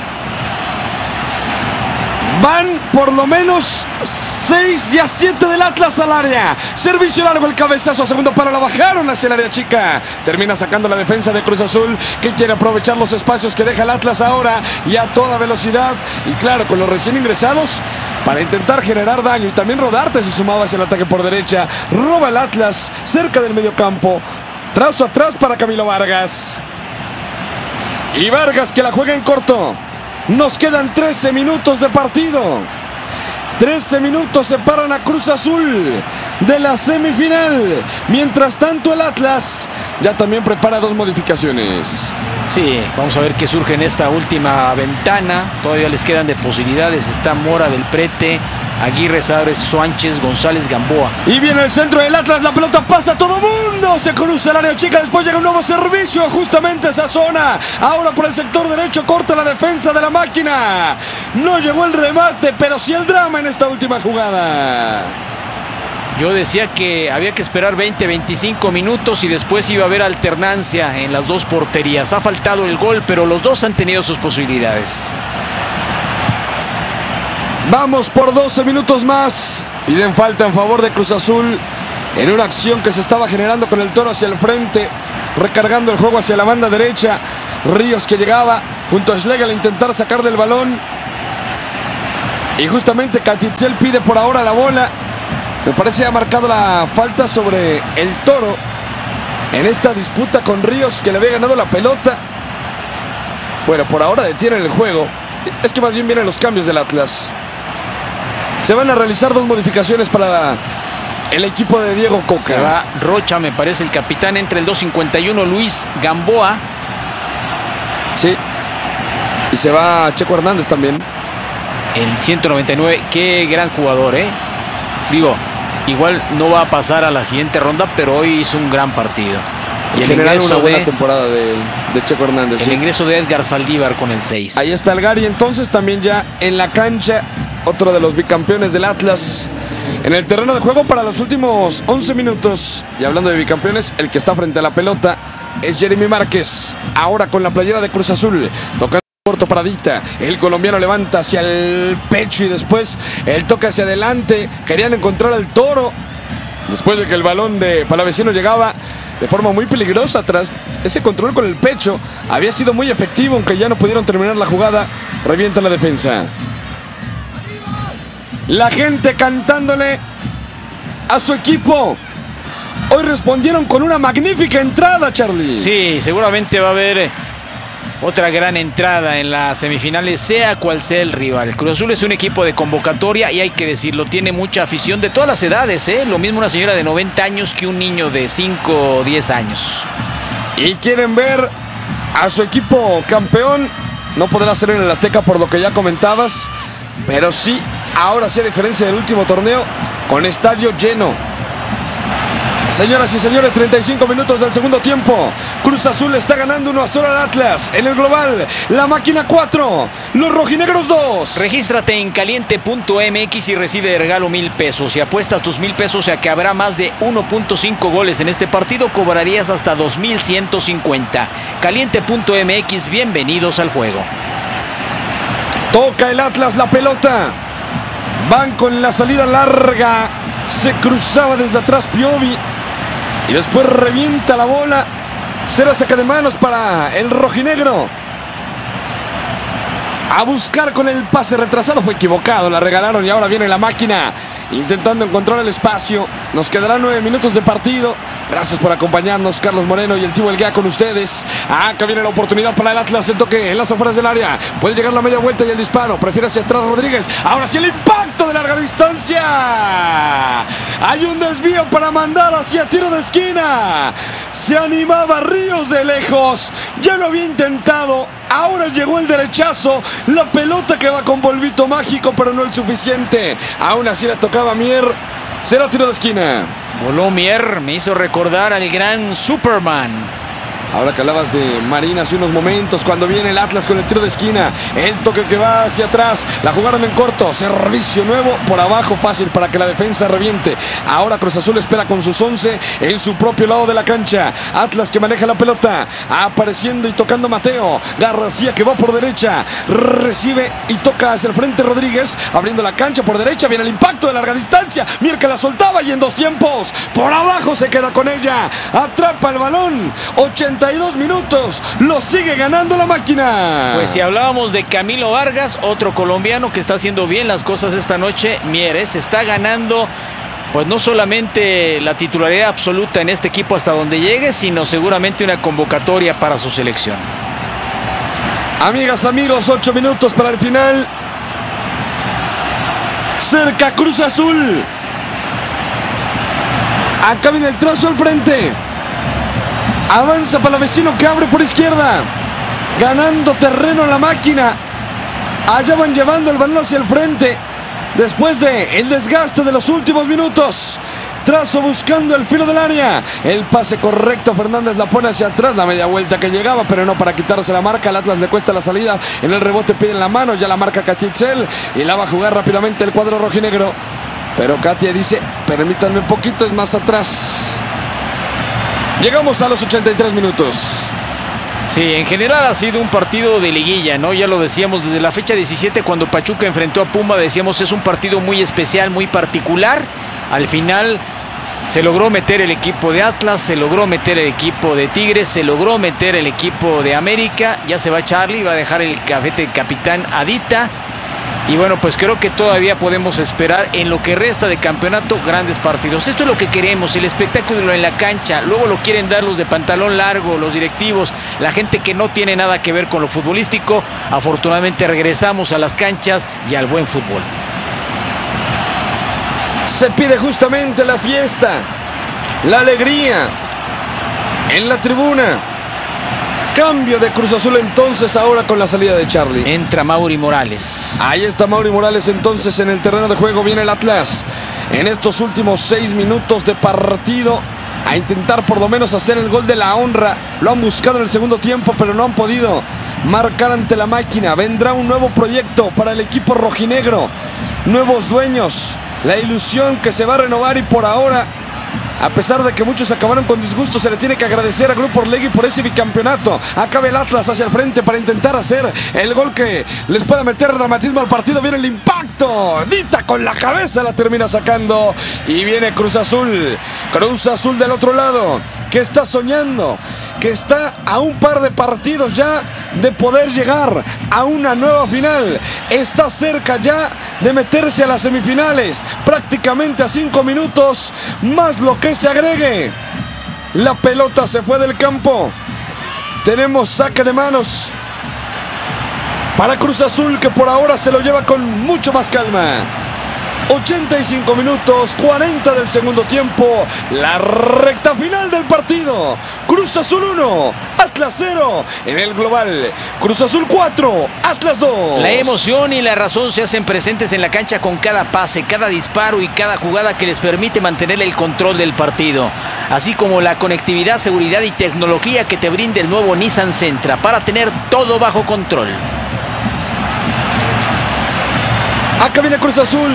Van por lo menos 6 y a 7 del Atlas al área. Servicio largo, el cabezazo a segundo palo. La bajaron hacia el área chica. Termina sacando la defensa de Cruz Azul, que quiere aprovechar los espacios que deja el Atlas ahora y a toda velocidad. Y claro, con los recién ingresados, para intentar generar daño. Y también Rodarte se sumaba hacia el ataque por derecha. Roba el Atlas cerca del medio campo. Trazo atrás para Camilo Vargas. Y Vargas que la juega en corto. Nos quedan 13 minutos de partido. 13 minutos separan a Cruz Azul de la semifinal. Mientras tanto, el Atlas ya también prepara 2 modificaciones.
Sí, vamos a ver qué surge en esta última ventana. Todavía les quedan de posibilidades. Está Mora del Prete, Aguirre, Sabres, Sánchez, González, Gamboa.
Y viene el centro del Atlas, la pelota pasa a todo mundo. Se cruza el área chica, después llega un nuevo servicio justamente a esa zona. Ahora por el sector derecho corta la defensa de la máquina. No llegó el remate, pero sí el drama en esta última jugada.
Yo decía que había que esperar 20-25 minutos y después iba a haber alternancia en las dos porterías. Ha faltado el gol, pero los dos han tenido sus posibilidades.
Vamos por 12 minutos más. Piden falta en favor de Cruz Azul en una acción que se estaba generando con el Toro hacia el frente, recargando el juego hacia la banda derecha. Ríos que llegaba junto a Schlegel a intentar sacar del balón. Y justamente Catitzel pide por ahora la bola. Me parece que ha marcado la falta sobre el Toro en esta disputa con Ríos, que le había ganado la pelota. Bueno, por ahora detienen el juego. Es que más bien vienen los cambios del Atlas. Se van a realizar 2 modificaciones para el equipo de Diego Coca.
Se va Rocha, me parece, el capitán. Entre el 2.51 Luis Gamboa.
Sí. Y se va Checo Hernández también.
El 199, qué gran jugador, ¿eh? Digo, igual no va a pasar a la siguiente ronda, pero hoy hizo un gran partido.
Y en general una buena temporada de Checo Hernández.
El ingreso de Edgar Saldívar con el 6.
Ahí está el Gary, entonces también ya en la cancha. Otro de los bicampeones del Atlas en el terreno de juego para los últimos 11 minutos. Y hablando de bicampeones, el que está frente a la pelota es Jeremy Márquez. Ahora con la playera de Cruz Azul. Tocando corto paradita. El colombiano levanta hacia el pecho y después el toque hacia adelante. Querían encontrar al Toro. Después de que el balón de Palavecino llegaba de forma muy peligrosa atrás. Ese control con el pecho había sido muy efectivo, aunque ya no pudieron terminar la jugada. Revienta la defensa. La gente cantándole a su equipo. Hoy respondieron con una magnífica entrada, Charlie.
Sí, seguramente va a haber otra gran entrada en las semifinales, sea cual sea el rival. Cruz Azul es un equipo de convocatoria y hay que decirlo, tiene mucha afición de todas las edades, ¿eh? Lo mismo una señora de 90 años que un niño de 5 o 10 años.
Y quieren ver a su equipo campeón. No podrá ser en el Azteca por lo que ya comentabas, pero sí, ahora sí, a diferencia del último torneo, con estadio lleno. Señoras y señores, 35 minutos del segundo tiempo. Cruz Azul está ganando 1-0 al Atlas. En el global, la máquina 4, los rojinegros 2.
Regístrate en caliente.mx y recibe de regalo 1,000 pesos. Si apuestas tus 1,000 pesos a que habrá más de 1.5 goles en este partido, cobrarías hasta 2,150. Caliente.mx, bienvenidos al juego.
Toca el Atlas la pelota. Van con la salida larga. Se cruzaba desde atrás Piovi. Y después revienta la bola. Será saca de manos para el rojinegro. A buscar con el pase retrasado. Fue equivocado, la regalaron y ahora viene la máquina intentando encontrar el espacio. Nos quedarán 9 minutos de partido. Gracias por acompañarnos, Carlos Moreno y el Tío Elguea con ustedes. Acá viene la oportunidad para el Atlas. El toque en las afueras del área. Puede llegar la media vuelta y el disparo. Prefiere hacia atrás Rodríguez. Ahora sí el impacto de larga distancia. Hay un desvío para mandar hacia tiro de esquina. Se animaba Ríos de lejos. Ya lo había intentado. Ahora llegó el derechazo. La pelota que va con polvito mágico, pero no el suficiente. Aún así le tocaba a Mier. Será tiro de esquina.
Voló Mier, me hizo recordar al gran Superman.
Ahora que hablabas de Marín hace unos momentos, cuando viene el Atlas con el tiro de esquina, el toque que va hacia atrás, la jugaron en corto, servicio nuevo, por abajo fácil para que la defensa reviente. Ahora Cruz Azul espera con sus 11 en su propio lado de la cancha. Atlas que maneja la pelota, apareciendo y tocando Mateo. García que va por derecha, recibe y toca hacia el frente Rodríguez, abriendo la cancha por derecha, viene el impacto de larga distancia. Mier que la soltaba y en 2 tiempos, por abajo se queda con ella, atrapa el balón. 82 minutos, lo sigue ganando la máquina.
Pues si hablábamos de Camilo Vargas, otro colombiano que está haciendo bien las cosas esta noche, Mieres está ganando pues no solamente la titularidad absoluta en este equipo hasta donde llegue, sino seguramente una convocatoria para su selección.
Amigas, amigos, 8 minutos para el final. Cerca Cruz Azul. Acá viene el trazo al frente. Avanza para vecino que abre por izquierda. Ganando terreno la máquina. Allá van llevando el balón hacia el frente. Después de el desgaste de los últimos minutos. Trazo buscando el filo del área. El pase correcto. Fernández la pone hacia atrás. La media vuelta que llegaba, pero no para quitarse la marca. Al Atlas le cuesta la salida. En el rebote piden la mano. Ya la marca Katitzel. Y la va a jugar rápidamente el cuadro rojinegro. Pero Katia dice, permítanme un poquito, es más atrás. Llegamos a los 83 minutos.
Sí, en general ha sido un partido de liguilla, ¿no? Ya lo decíamos desde la fecha 17 cuando Pachuca enfrentó a Puma, decíamos es un partido muy especial, muy particular. Al final se logró meter el equipo de Atlas, se logró meter el equipo de Tigres, se logró meter el equipo de América. Ya se va Charlie, va a dejar el gafete capitán Adita. Y bueno, pues creo que todavía podemos esperar en lo que resta de campeonato grandes partidos. Esto es lo que queremos, el espectáculo en la cancha. Luego lo quieren dar los de pantalón largo, los directivos, la gente que no tiene nada que ver con lo futbolístico. Afortunadamente regresamos a las canchas y al buen fútbol.
Se pide justamente la fiesta, la alegría en la tribuna. Cambio de Cruz Azul entonces ahora con la salida de Charlie.
Entra Mauri Morales.
Ahí está Mauri Morales entonces en el terreno de juego. Viene el Atlas en estos últimos 6 minutos de partido a intentar por lo menos hacer el gol de la honra. Lo han buscado en el segundo tiempo, pero no han podido marcar ante la máquina. Vendrá un nuevo proyecto para el equipo rojinegro. Nuevos dueños. La ilusión que se va a renovar y por ahora, a pesar de que muchos acabaron con disgusto, se le tiene que agradecer a Grupo Orlegui por ese bicampeonato. Acaba el Atlas hacia el frente para intentar hacer el gol que les pueda meter dramatismo al partido. Viene el impacto. Dita con la cabeza la termina sacando. Y viene Cruz Azul. Cruz Azul del otro lado, que está soñando, que está a un par de partidos ya de poder llegar a una nueva final. Está cerca ya de meterse a las semifinales. Prácticamente a 5 minutos más lo que se agregue. La pelota se fue del campo. Tenemos saque de manos para Cruz Azul, que por ahora se lo lleva con mucho más calma. 85 minutos, 40 del segundo tiempo, la recta final del partido. Cruz Azul 1, Atlas 0 en el global. Cruz Azul 4, Atlas 2.
La emoción y la razón se hacen presentes en la cancha con cada pase, cada disparo y cada jugada que les permite mantener el control del partido. Así como la conectividad, seguridad y tecnología que te brinda el nuevo Nissan Sentra para tener todo bajo control.
Acá viene Cruz Azul.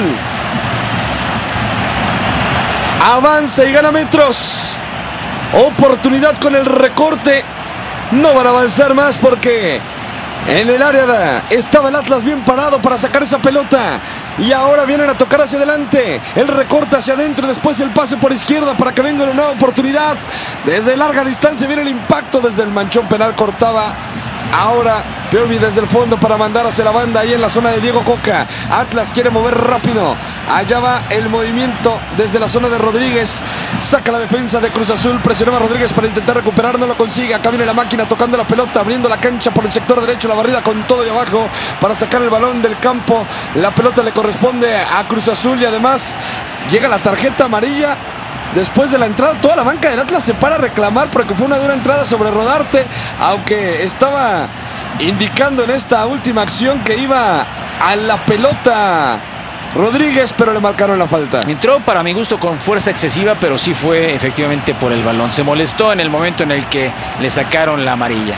Avanza y gana metros. Oportunidad con el recorte. No van a avanzar más porque en el área estaba el Atlas bien parado para sacar esa pelota. Y ahora vienen a tocar hacia adelante. El recorte hacia adentro. Después el pase por izquierda para que venga una nueva oportunidad. Desde larga distancia viene el impacto. Desde el manchón penal cortaba. Ahora Piovi desde el fondo para mandar hacia la banda ahí en la zona de Diego Coca. Atlas quiere mover rápido. Allá va el movimiento desde la zona de Rodríguez. Saca la defensa de Cruz Azul. Presionaba a Rodríguez para intentar recuperar. No lo consigue. Acá viene la máquina tocando la pelota, abriendo la cancha por el sector derecho. La barrida con todo y abajo para sacar el balón del campo. La pelota le corresponde a Cruz Azul y además llega la tarjeta amarilla. Después de la entrada, toda la banca del Atlas se para a reclamar porque fue una dura entrada sobre Rodarte, aunque estaba indicando en esta última acción que iba a la pelota Rodríguez, pero le marcaron la falta.
Entró para mi gusto con fuerza excesiva, pero sí fue efectivamente por el balón. Se molestó en el momento en el que le sacaron la amarilla.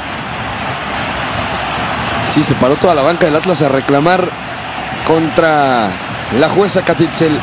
Sí, se paró toda la banca del Atlas a reclamar contra la jueza Katitzel.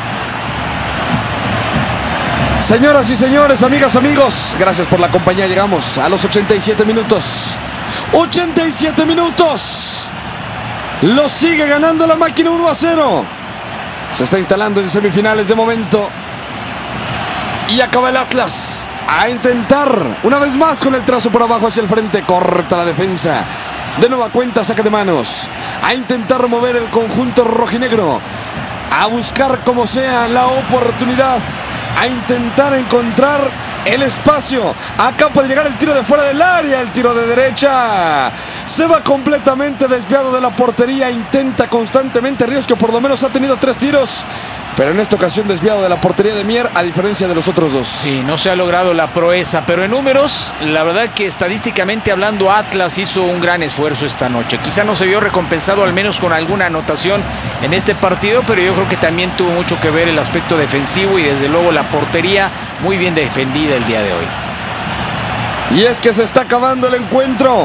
Señoras y señores, amigas, amigos, gracias por la compañía. Llegamos a los 87 minutos. 87 minutos. Lo sigue ganando la máquina 1-0. Se está instalando en semifinales de momento. Y acaba el Atlas a intentar una vez más con el trazo por abajo hacia el frente. Corta la defensa. De nueva cuenta, saque de manos. A intentar mover el conjunto rojinegro. A buscar como sea la oportunidad. A intentar encontrar el espacio. Acá puede llegar el tiro de fuera del área. El tiro de derecha. Se va completamente desviado de la portería. Intenta constantemente Ríos, que por lo menos ha tenido 3 tiros. pero en esta ocasión desviado de la portería de Mier, a diferencia de los otros dos.
Sí, no se ha logrado la proeza, pero en números, la verdad que estadísticamente hablando, Atlas hizo un gran esfuerzo esta noche. Quizá no se vio recompensado al menos con alguna anotación en este partido, pero yo creo que también tuvo mucho que ver el aspecto defensivo y desde luego la portería muy bien defendida el día de hoy.
Y es que se está acabando el encuentro.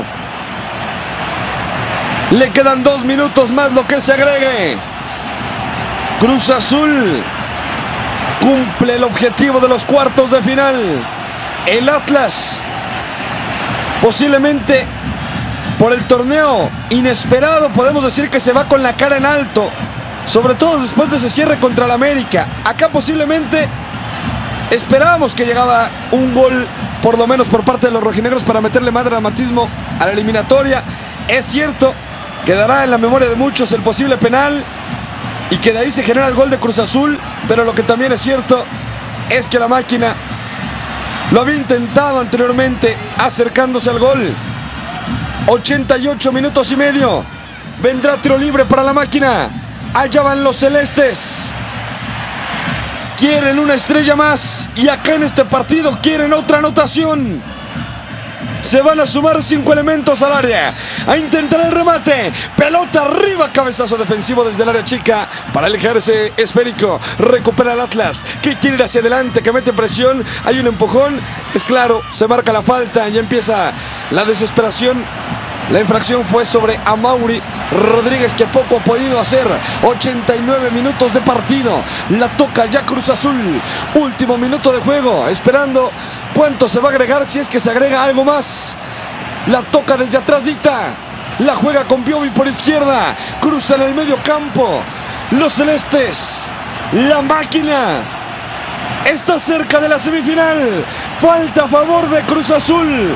Le quedan 2 minutos más lo que se agregue. Cruz Azul cumple el objetivo de los cuartos de final. El Atlas, posiblemente por el torneo inesperado, podemos decir que se va con la cara en alto, sobre todo después de ese cierre contra el América. Acá posiblemente esperábamos que llegaba un gol, por lo menos por parte de los rojinegros, para meterle más dramatismo a la eliminatoria. Es cierto, quedará en la memoria de muchos el posible penal y que de ahí se genera el gol de Cruz Azul, pero lo que también es cierto es que la máquina lo había intentado anteriormente acercándose al gol. 88 minutos y medio. Vendrá tiro libre para la máquina. Allá van los celestes. Quieren una estrella más y acá en este partido quieren otra anotación. Se van a sumar 5 elementos al área. A intentar el remate. Pelota arriba. Cabezazo defensivo desde el área chica para alejarse esférico. Recupera el Atlas, que quiere ir hacia adelante, que mete presión. Hay un empujón. Es claro, se marca la falta. Ya empieza la desesperación. La infracción fue sobre Amaury Rodríguez, que poco ha podido hacer. 89 minutos de partido. La toca ya Cruz Azul. Último minuto de juego. Esperando cuánto se va a agregar, si es que se agrega algo más. La toca desde atrás Dita. La juega con Piovi por izquierda. Cruza en el medio campo. Los celestes. La máquina está cerca de la semifinal. Falta a favor de Cruz Azul.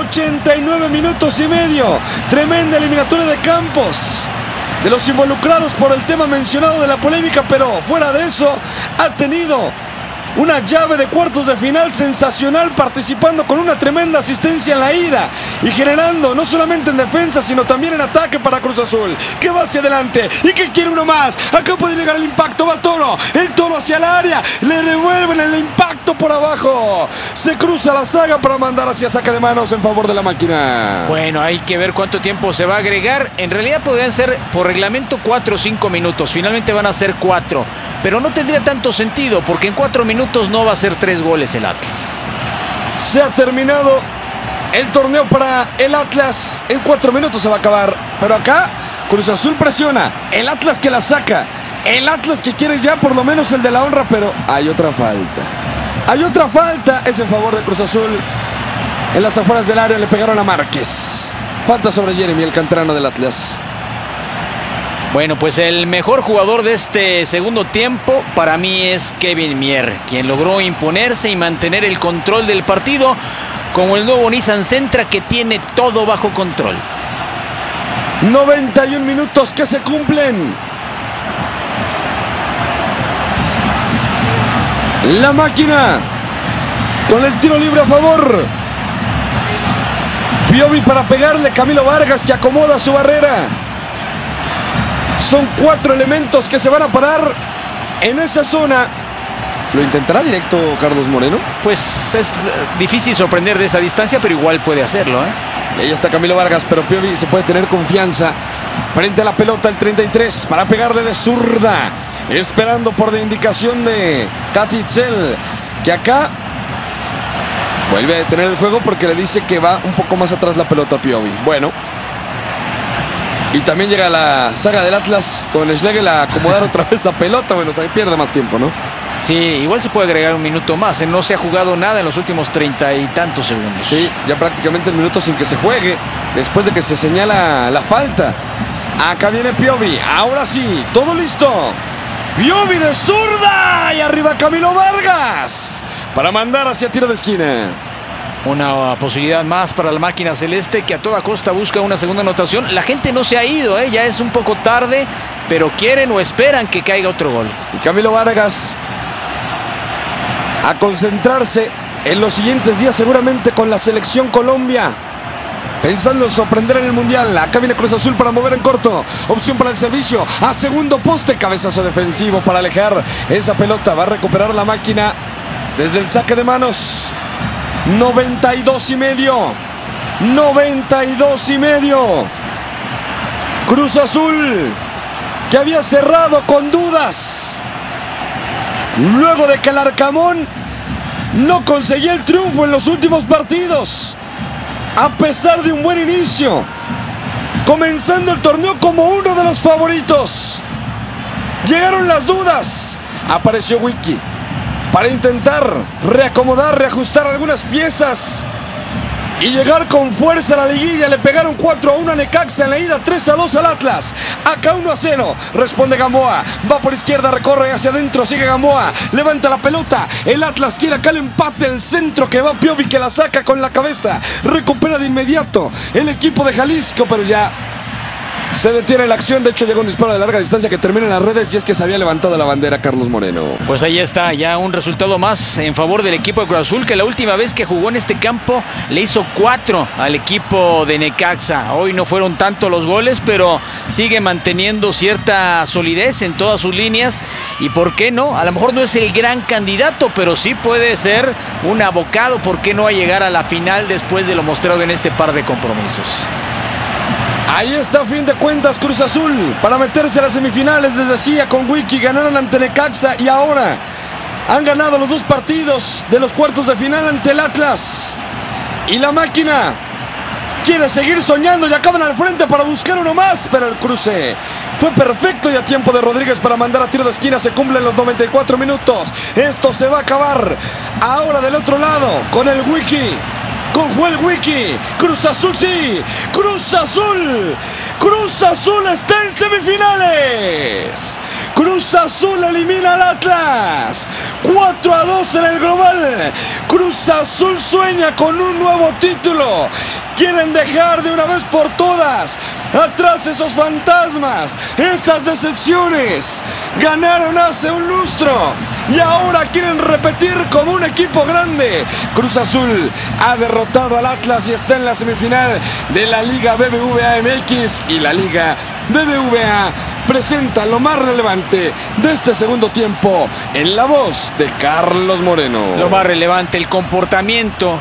89 minutos y medio. Tremenda eliminatoria de Campos, de los involucrados por el tema mencionado de la polémica, pero fuera de eso ha tenido una llave de cuartos de final sensacional, participando con una tremenda asistencia en la ida y generando no solamente en defensa sino también en ataque para Cruz Azul, que va hacia adelante y que quiere uno más. Acá puede llegar el impacto, va Toro, el Toro hacia el área, le devuelven el impacto por abajo, se cruza la saga para mandar hacia saque de manos en favor de la máquina.
Bueno, hay que ver cuánto tiempo se va a agregar. En realidad podrían ser por reglamento 4 o 5 minutos, finalmente van a ser 4, pero no tendría tanto sentido porque en 4 minutos no va a ser 3 goles el Atlas.
Se ha terminado el torneo para el Atlas. En 4 minutos se va a acabar. Pero acá Cruz Azul presiona. El Atlas que la saca. El Atlas que quiere ya por lo menos el de la honra. Pero hay otra falta. Hay otra falta. Es en favor de Cruz Azul. En las afueras del área le pegaron a Márquez. Falta sobre Jeremy, el canterano del Atlas.
Bueno, pues el mejor jugador de este segundo tiempo para mí es Kevin Mier, quien logró imponerse y mantener el control del partido como el nuevo Nissan Sentra, que tiene todo bajo control.
91 minutos que se cumplen. La máquina con el tiro libre a favor. Piovi para pegarle, Camilo Vargas que acomoda su barrera. Son 4 elementos que se van a parar en esa zona. ¿Lo intentará directo Carlos Moreno?
Pues es difícil sorprender de esa distancia, pero igual puede hacerlo,
Y ahí está Camilo Vargas, pero Piovi se puede tener confianza frente a la pelota, el 33, para pegarle de zurda, esperando por la indicación de Katitzel, que acá vuelve a detener el juego porque le dice que va un poco más atrás la pelota a Piovi. Bueno. Y también llega la saga del Atlas con Schlegel a acomodar otra vez la pelota. Bueno, se pierde más tiempo, ¿no?
Sí, igual se puede agregar un minuto más. No se ha jugado nada en los últimos 30 y tantos segundos.
Sí, ya prácticamente el minuto sin que se juegue, después de que se señala la falta. Acá viene Piovi. Ahora sí, todo listo. Piovi de zurda. Y arriba Camilo Vargas para mandar hacia tiro de esquina.
Una posibilidad más para la máquina celeste, que a toda costa busca una segunda anotación. La gente no se ha ido, ya es un poco tarde, pero quieren o esperan que caiga otro gol.
Y Camilo Vargas a concentrarse en los siguientes días seguramente con la selección Colombia, pensando en sorprender en el Mundial. Acá viene Cruz Azul para mover en corto. Opción para el servicio. A segundo poste. Cabezazo defensivo para alejar esa pelota. Va a recuperar la máquina desde el saque de manos. 92.5. 92.5. Cruz Azul, que había cerrado con dudas luego de que el Arcamón no conseguía el triunfo en los últimos partidos, a pesar de un buen inicio, comenzando el torneo como uno de los favoritos. Llegaron las dudas. Apareció Wiki para intentar reacomodar, reajustar algunas piezas y llegar con fuerza a la liguilla. Le pegaron 4-1 a Necaxa en la ida, 3-2 al Atlas. Acá 1-0. Responde Gamboa. Va por izquierda, recorre hacia adentro. Sigue Gamboa. Levanta la pelota. El Atlas quiere acá el empate. El centro que va Piovi, que la saca con la cabeza. Recupera de inmediato el equipo de Jalisco, pero ya se detiene la acción. De hecho, llega un disparo de larga distancia que termina en las redes, y es que se había levantado la bandera Carlos Moreno.
Pues ahí está, ya un resultado más en favor del equipo de Cruz Azul, que la última vez que jugó en este campo le hizo 4 al equipo de Necaxa. Hoy no fueron tanto los goles, pero sigue manteniendo cierta solidez en todas sus líneas. Y por qué no, a lo mejor no es el gran candidato, pero sí puede ser un abocado, por qué no, a llegar a la final después de lo mostrado en este par de compromisos.
Ahí está, a fin de cuentas, Cruz Azul para meterse a las semifinales. Les decía, con Wiki ganaron ante Necaxa y ahora han ganado los 2 partidos de los cuartos de final ante el Atlas. Y la máquina quiere seguir soñando y acaban al frente para buscar uno más, pero el cruce fue perfecto y a tiempo de Rodríguez para mandar a tiro de esquina. Se cumplen los 94 minutos. Esto se va a acabar ahora del otro lado con el Wiki. Con Joel Wiki. Cruz Azul, sí. Cruz Azul. Cruz Azul está en semifinales. Cruz Azul elimina al Atlas. 4-2 en el global. Cruz Azul sueña con un nuevo título. Quieren dejar de una vez por todas atrás esos fantasmas, esas decepciones. Ganaron hace un lustro y ahora quieren repetir como un equipo grande. Cruz Azul ha derrotado al Atlas y está en la semifinal de la Liga BBVA MX, y la Liga BBVA presenta lo más relevante de este segundo tiempo en la voz de Carlos Moreno.
Lo más relevante, el comportamiento,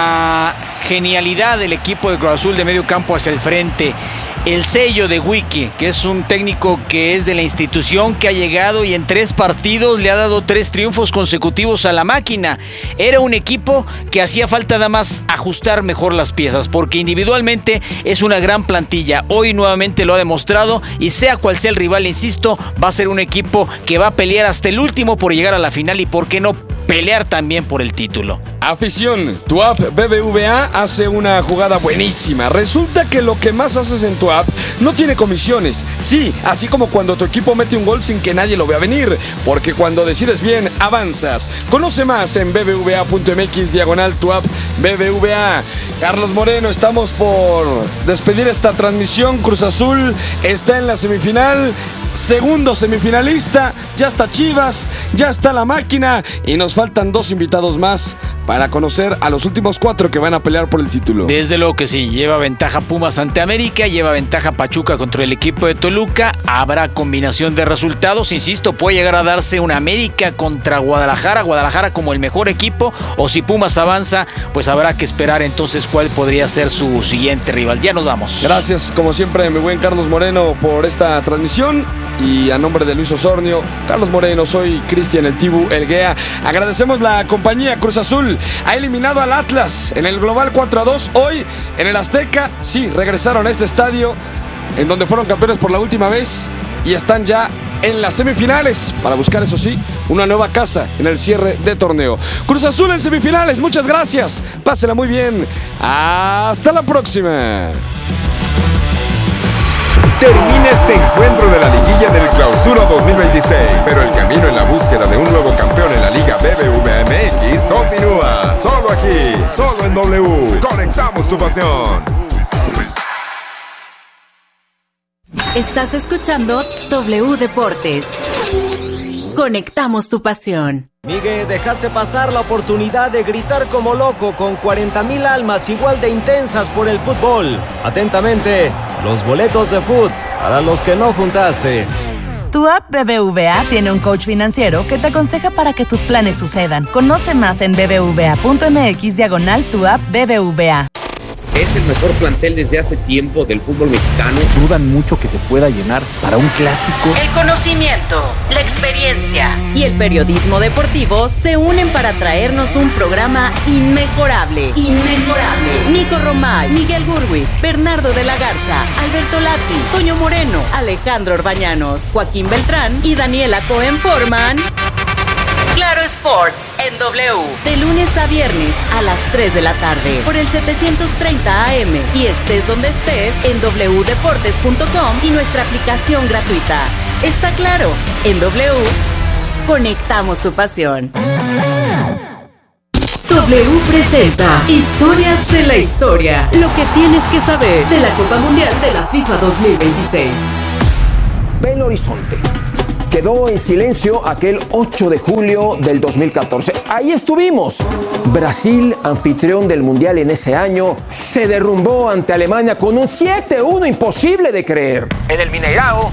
la genialidad del equipo de Cruz Azul de medio campo hacia el frente. El sello de Wiki, que es un técnico que es de la institución, que ha llegado y en 3 partidos le ha dado 3 triunfos consecutivos a la máquina. Era un equipo que hacía falta nada más ajustar mejor las piezas, porque individualmente es una gran plantilla. Hoy nuevamente lo ha demostrado, y sea cual sea el rival, insisto, va a ser un equipo que va a pelear hasta el último por llegar a la final y, por qué no, pelear también por el título.
Afición, tu app BBVA hace una jugada buenísima. Resulta que lo que más haces en tu app no tiene comisiones. Sí, así como cuando tu equipo mete un gol sin que nadie lo vea venir, porque cuando decides bien, avanzas. Conoce más en bbva.mx/tu app BBVA. Carlos Moreno, estamos por despedir esta transmisión. Cruz Azul está en la semifinal. Segundo semifinalista, ya está Chivas, ya está la máquina, y nos faltan 2 invitados más para conocer a los últimos 4 que van a pelear por el título.
Desde luego que sí, lleva ventaja Pumas ante América, lleva ventaja Pachuca contra el equipo de Toluca. Habrá combinación de resultados, insisto, puede llegar a darse una América contra Guadalajara como el mejor equipo, o si Pumas avanza, pues habrá que esperar entonces cuál podría ser su siguiente rival. Ya nos vamos.
Gracias, como siempre, mi buen Carlos Moreno, por esta transmisión. Y a nombre de Luis Osornio, Carlos Moreno, soy Cristian el Tibu Elguea. Agradecemos la compañía. Cruz Azul ha eliminado al Atlas en el global 4-2. Hoy en el Azteca, sí, regresaron a este estadio en donde fueron campeones por la última vez, y están ya en las semifinales para buscar, eso sí, una nueva casa en el cierre de torneo. Cruz Azul en semifinales, muchas gracias, pásela muy bien, hasta la próxima.
Termina este encuentro de la liguilla del Clausura 2026, pero el camino en la búsqueda de un nuevo campeón en la Liga BBVA MX continúa. Solo aquí, solo en W. Conectamos tu pasión.
Estás escuchando W Deportes. Conectamos tu pasión.
Miguel, dejaste pasar la oportunidad de gritar como loco con 40,000 almas igual de intensas por el fútbol. Atentamente, los boletos de fútbol para los que no juntaste.
Tu app BBVA tiene un coach financiero que te aconseja para que tus planes sucedan. Conoce más en bbva.mx/tu app BBVA.
Es el mejor plantel desde hace tiempo del fútbol mexicano.
Dudan mucho que se pueda llenar para un clásico.
El conocimiento, la experiencia y el periodismo deportivo se unen para traernos un programa inmejorable. Nico Romay, Miguel Gurwitz, Bernardo de la Garza, Alberto Lati, Toño Moreno, Alejandro Orbañanos, Joaquín Beltrán y Daniela Cohen forman Claro Sports en W, de lunes a viernes a las 3 de la tarde por el 730 AM y estés donde estés en wdeportes.com y nuestra aplicación gratuita. Está claro, en W conectamos tu pasión.
W presenta Historias de la Historia, lo que tienes que saber de la Copa Mundial de la FIFA 2026.
Belo Horizonte. Quedó en silencio aquel 8 de julio del 2014. Ahí estuvimos. Brasil, anfitrión del Mundial en ese año, se derrumbó ante Alemania con un 7-1 imposible de creer. En el Mineirao,